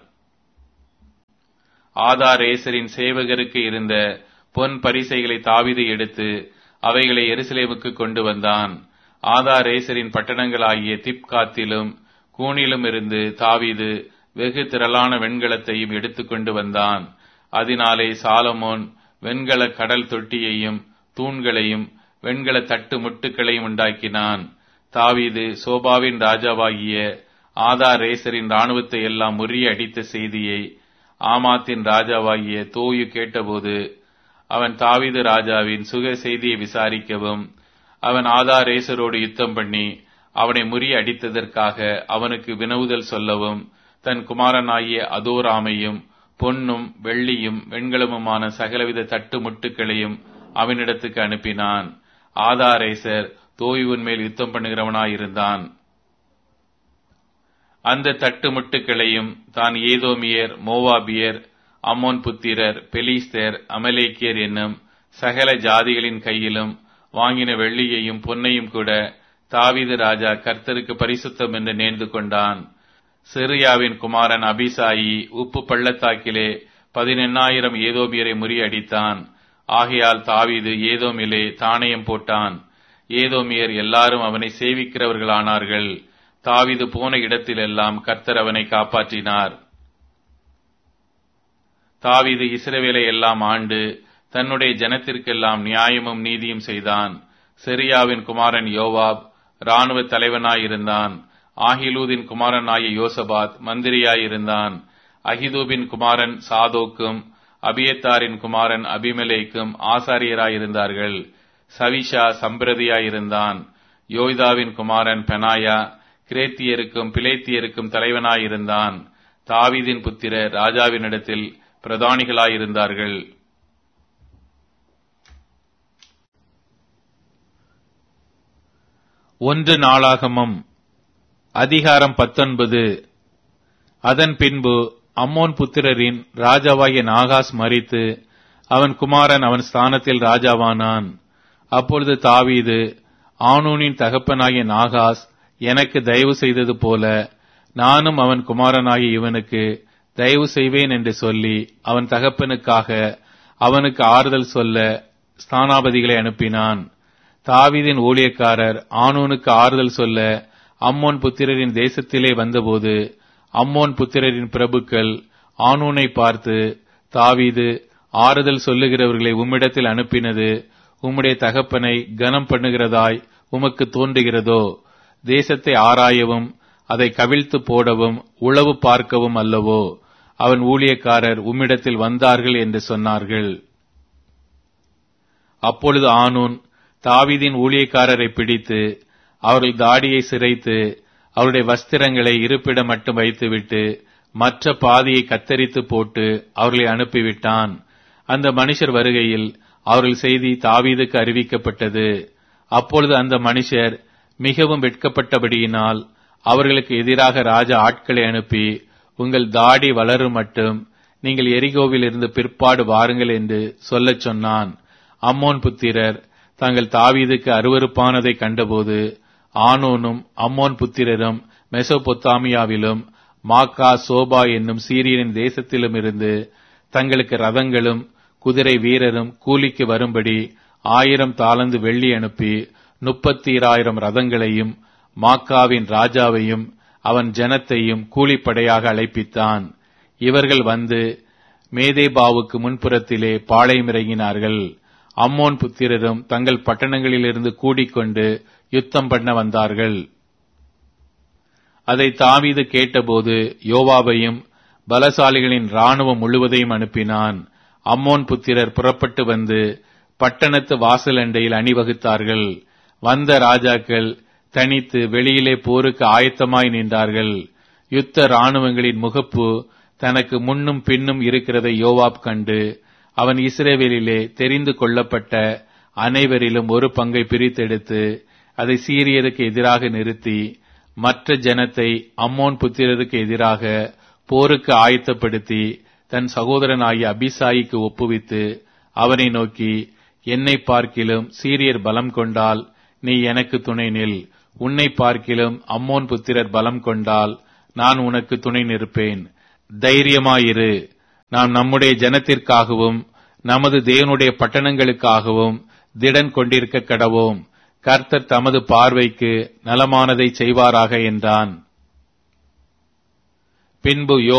ஆதாரேசரின் சேவகருக்கு இருந்த பொன் பரிசைகளை தாவீது எடுத்து அவைகளை எருசலேமுக்கு கொண்டு வந்தான். ஆதாரேசரின் பட்டணங்களாகிய திப்காத்திலும் கூனிலும் இருந்து தாவீது வெகு திரளான வெண்கலத்தையும் எடுத்துக்கொண்டு வந்தான். அதனாலே சாலமோன் வெண்கல கடல் தொட்டியையும் தூண்களையும் வெண்கல தட்டு முட்டுக்களையும் உண்டாக்கினான். தாவீது சோபாவின் ராஜாவாகிய ஆதாரேசரின் இராணுவத்தை எல்லாம் முறிய அடித்த செய்தியை ஆமாத்தின் ராஜாவாகிய தோயு கேட்டபோது அவன் தாவீது ராஜாவின் சுக செய்தியை விசாரிக்கவும் அவன் ஆதாரேசரோடு யுத்தம் பண்ணி அவனை முறிய அடித்ததற்காக அவனுக்கு வினவுதல் சொல்லவும் தன் குமாரனாகிய அதோராமையும் பொன்னும் வெள்ளியும் வெண்கலமுமான சகலவித தட்டு முட்டுக்களையும் அவனிடத்துக்கு அனுப்பினான். ஆதாரேசர் தோயுவின் மேல் யுத்தம் பண்ணுகிறவனாயிருந்தான். அந்த தட்டு முட்டுக்களையும் தான் ஏதோமியர், மோவாபியர், அம்மோன் புத்திரர், பெலிஸ்தர், அமலேக்கியர் என்னும் சகல ஜாதிகளின் கையிலும் வாங்கின வெள்ளியையும் பொன்னையும் கூட தாவீது ராஜா கர்த்தருக்கு பரிசுத்தம் என்று நேர்ந்து கொண்டான். சிரியாவின் குமாரன் அபிசாயி உப்பு பள்ளத்தாக்கிலே பதினெண்ணாயிரம் ஏதோமியரை முறியடித்தான். ஆகையால் தாவீது ஏதோமிலே தானியம் போட்டான். ஏதோமியர் எல்லாரும் அவனை சேவிக்கிறவர்களானார்கள். தாவீது போன இடத்திலெல்லாம் கர்த்தர் அவனை காப்பாற்றினார். தாவீது இஸ்ரவேலை எல்லாம் ஆண்டு தன்னுடைய ஜனத்திற்கெல்லாம் நியாயமும் நீதியும் செய்தான். செரியாவின் குமாரன் யோவாப் இராணுவ தலைவனாயிருந்தான். ஆகிலூதின் குமாரனாகிய யோசபாத் மந்திரியாயிருந்தான். அகிதூபின் குமாரன் சாதோக்கும் அபியத்தாரின் குமாரன் அபிமெலேக்கும் ஆசாரியராயிருந்தார்கள். சவிஷா சம்பிரதியாயிருந்தான். யோய்தாவின் குமாரன் பெனாயா கிரேத்தியருக்கும் பிலேத்தியருக்கும் தலைவனாயிருந்தான். தாவீதின் புத்திரர் ராஜாவினிடத்தில் பிரதானிகளாயிருந்தார்கள். ஒன்று நாளாகமம் அதிகாரம் பத்தொன்பது. அதன் பின்பு அம்மோன் புத்திரரின் ராஜாவாகிய நாகாஸ் மரித்து அவன் குமாரன் அவன் ஸ்தானத்தில் ராஜாவானான். அப்பொழுது தாவீது, ஆனூனின் தகப்பனாகிய நாகாஸ் எனக்கு தயவு செய்தது போல நானும் அவன் குமாரனாகிய இவனுக்கு தயவு செய்வேன் என்று சொல்லி அவன் தகப்பனுக்காக அவனுக்கு ஆறுதல் சொல்ல ஸ்தானாபதிகளை அனுப்பினான். தாவீதின் ஊழியக்காரர் ஆனூனுக்கு ஆறுதல் சொல்ல அம்மோன் புத்திரரின் தேசத்திலே வந்தபோது அம்மோன் புத்திரரின் பிரபுக்கள் ஆனூனை பார்த்து, தாவீது ஆறுதல் சொல்லுகிறவர்களை உம்மிடத்தில் அனுப்பினது உம்முடைய தகப்பனை கனம் பண்ணுகிறதாய் உமக்கு தோன்றுகிறதோ? தேசத்தை ஆராயவும் அதை கவிழ்த்து போடவும் உளவு பார்க்கவும் அல்லவோ அவன் ஊழியக்காரர் உம்மிடத்தில் வந்தார்கள் என்று சொன்னார்கள். அப்பொழுது ஆனூன் தாவீதின் ஊழியக்காரரை பிடித்து அவர்கள் தாடியை சிரைத்து அவருடைய வஸ்திரங்களை இருப்பிடம் மட்டும் வைத்துவிட்டு மற்ற பாதியை கத்தரித்து போட்டு அவர்களை அனுப்பிவிட்டான். அந்த மனுஷர் வருகையில் அவர்கள் செய்தி தாவீதுக்கு அறிவிக்கப்பட்டது. அப்பொழுது அந்த மனுஷர் மிகவும் வெட்கப்பட்டபடியினால் அவர்களுக்கு எதிராக ராஜா ஆட்களை அனுப்பி, உங்கள் தாடி வளரும் மட்டும் நீங்கள் எரிகோவில் இருந்து பிற்பாடு வாருங்கள் என்று சொல்லச் சொன்னான். அம்மோன் புத்திரர் தாங்கள் தாவீதுக்கு அருவருப்பானதை கண்டபோது ஆனோனும் அம்மோன் புத்திரரும் மெசொப்பொத்தாமியாவிலும் மாக்கா சோபா என்னும் சீரியரின் தேசத்திலும் இருந்து தங்களுக்கு ரதங்களும் குதிரை வீரரும் கூலிக்கு வரும்படி ஆயிரம் தாலந்து வெள்ளி அனுப்பி முப்பத்தீராயிரம் ரதங்களையும் மாக்காவின் ராஜாவையும் அவன் ஜனத்தையும் கூலிப்படையாக அழைப்பித்தான். இவர்கள் வந்து மேதேபாவுக்கு முன்புறத்திலே பாளையமிறங்கினார்கள். அம்மோன் புத்திரரும் தங்கள் பட்டணங்களிலிருந்து கூடிக்கொண்டு யுத்தம் பண்ண வந்தார்கள். அதை தாவீது கேட்டபோது யோவாபையும் பலசாலிகளின் இராணுவம் முழுவதையும் அனுப்பினான். அம்மோன் புத்திரர் புறப்பட்டு வந்து பட்டணத்து வாசல் அண்டையில் அணிவகுத்தார்கள். வந்த ராஜாக்கள் தனித்து வெளியிலே போருக்கு ஆயத்தமாய் நின்றார்கள். யுத்த இராணுவங்களின் முகப்பு தனக்கு முன்னும் பின்னும் இருக்கிறதை யோவாப் கண்டு அவன் இஸ்ரவேலிலே தெரிந்து கொள்ளப்பட்ட அனைவரிலும் ஒரு பங்கை பிரித்தெடுத்து அதை சீரியருக்கு எதிராக நிறுத்தி மற்ற ஜனத்தை அம்மோன் புத்திரருக்கு எதிராக போருக்கு ஆயத்தப்படுத்தி தன் சகோதரனாகிய அபிசாயிக்கு ஒப்புவித்து அவனை நோக்கி, என்னை பார்க்கிலும் சீரியர் பலம் கொண்டால் நீ எனக்கு துணை நில், உன்னை பார்க்கிலும் அம்மோன் புத்திரர் பலம் கொண்டால் நான் உனக்கு துணை நிற்பேன். தைரியமாயிரு, நாம் நம்முடைய ஜனத்திற்காகவும் நமது தேவனுடைய பட்டணங்களுக்காகவும் திடன் கொண்டிருக்க கடவோம். கர்த்தர் தமது பார்வைக்கு நலமானதை செய்வாராக என்றான். பின்பு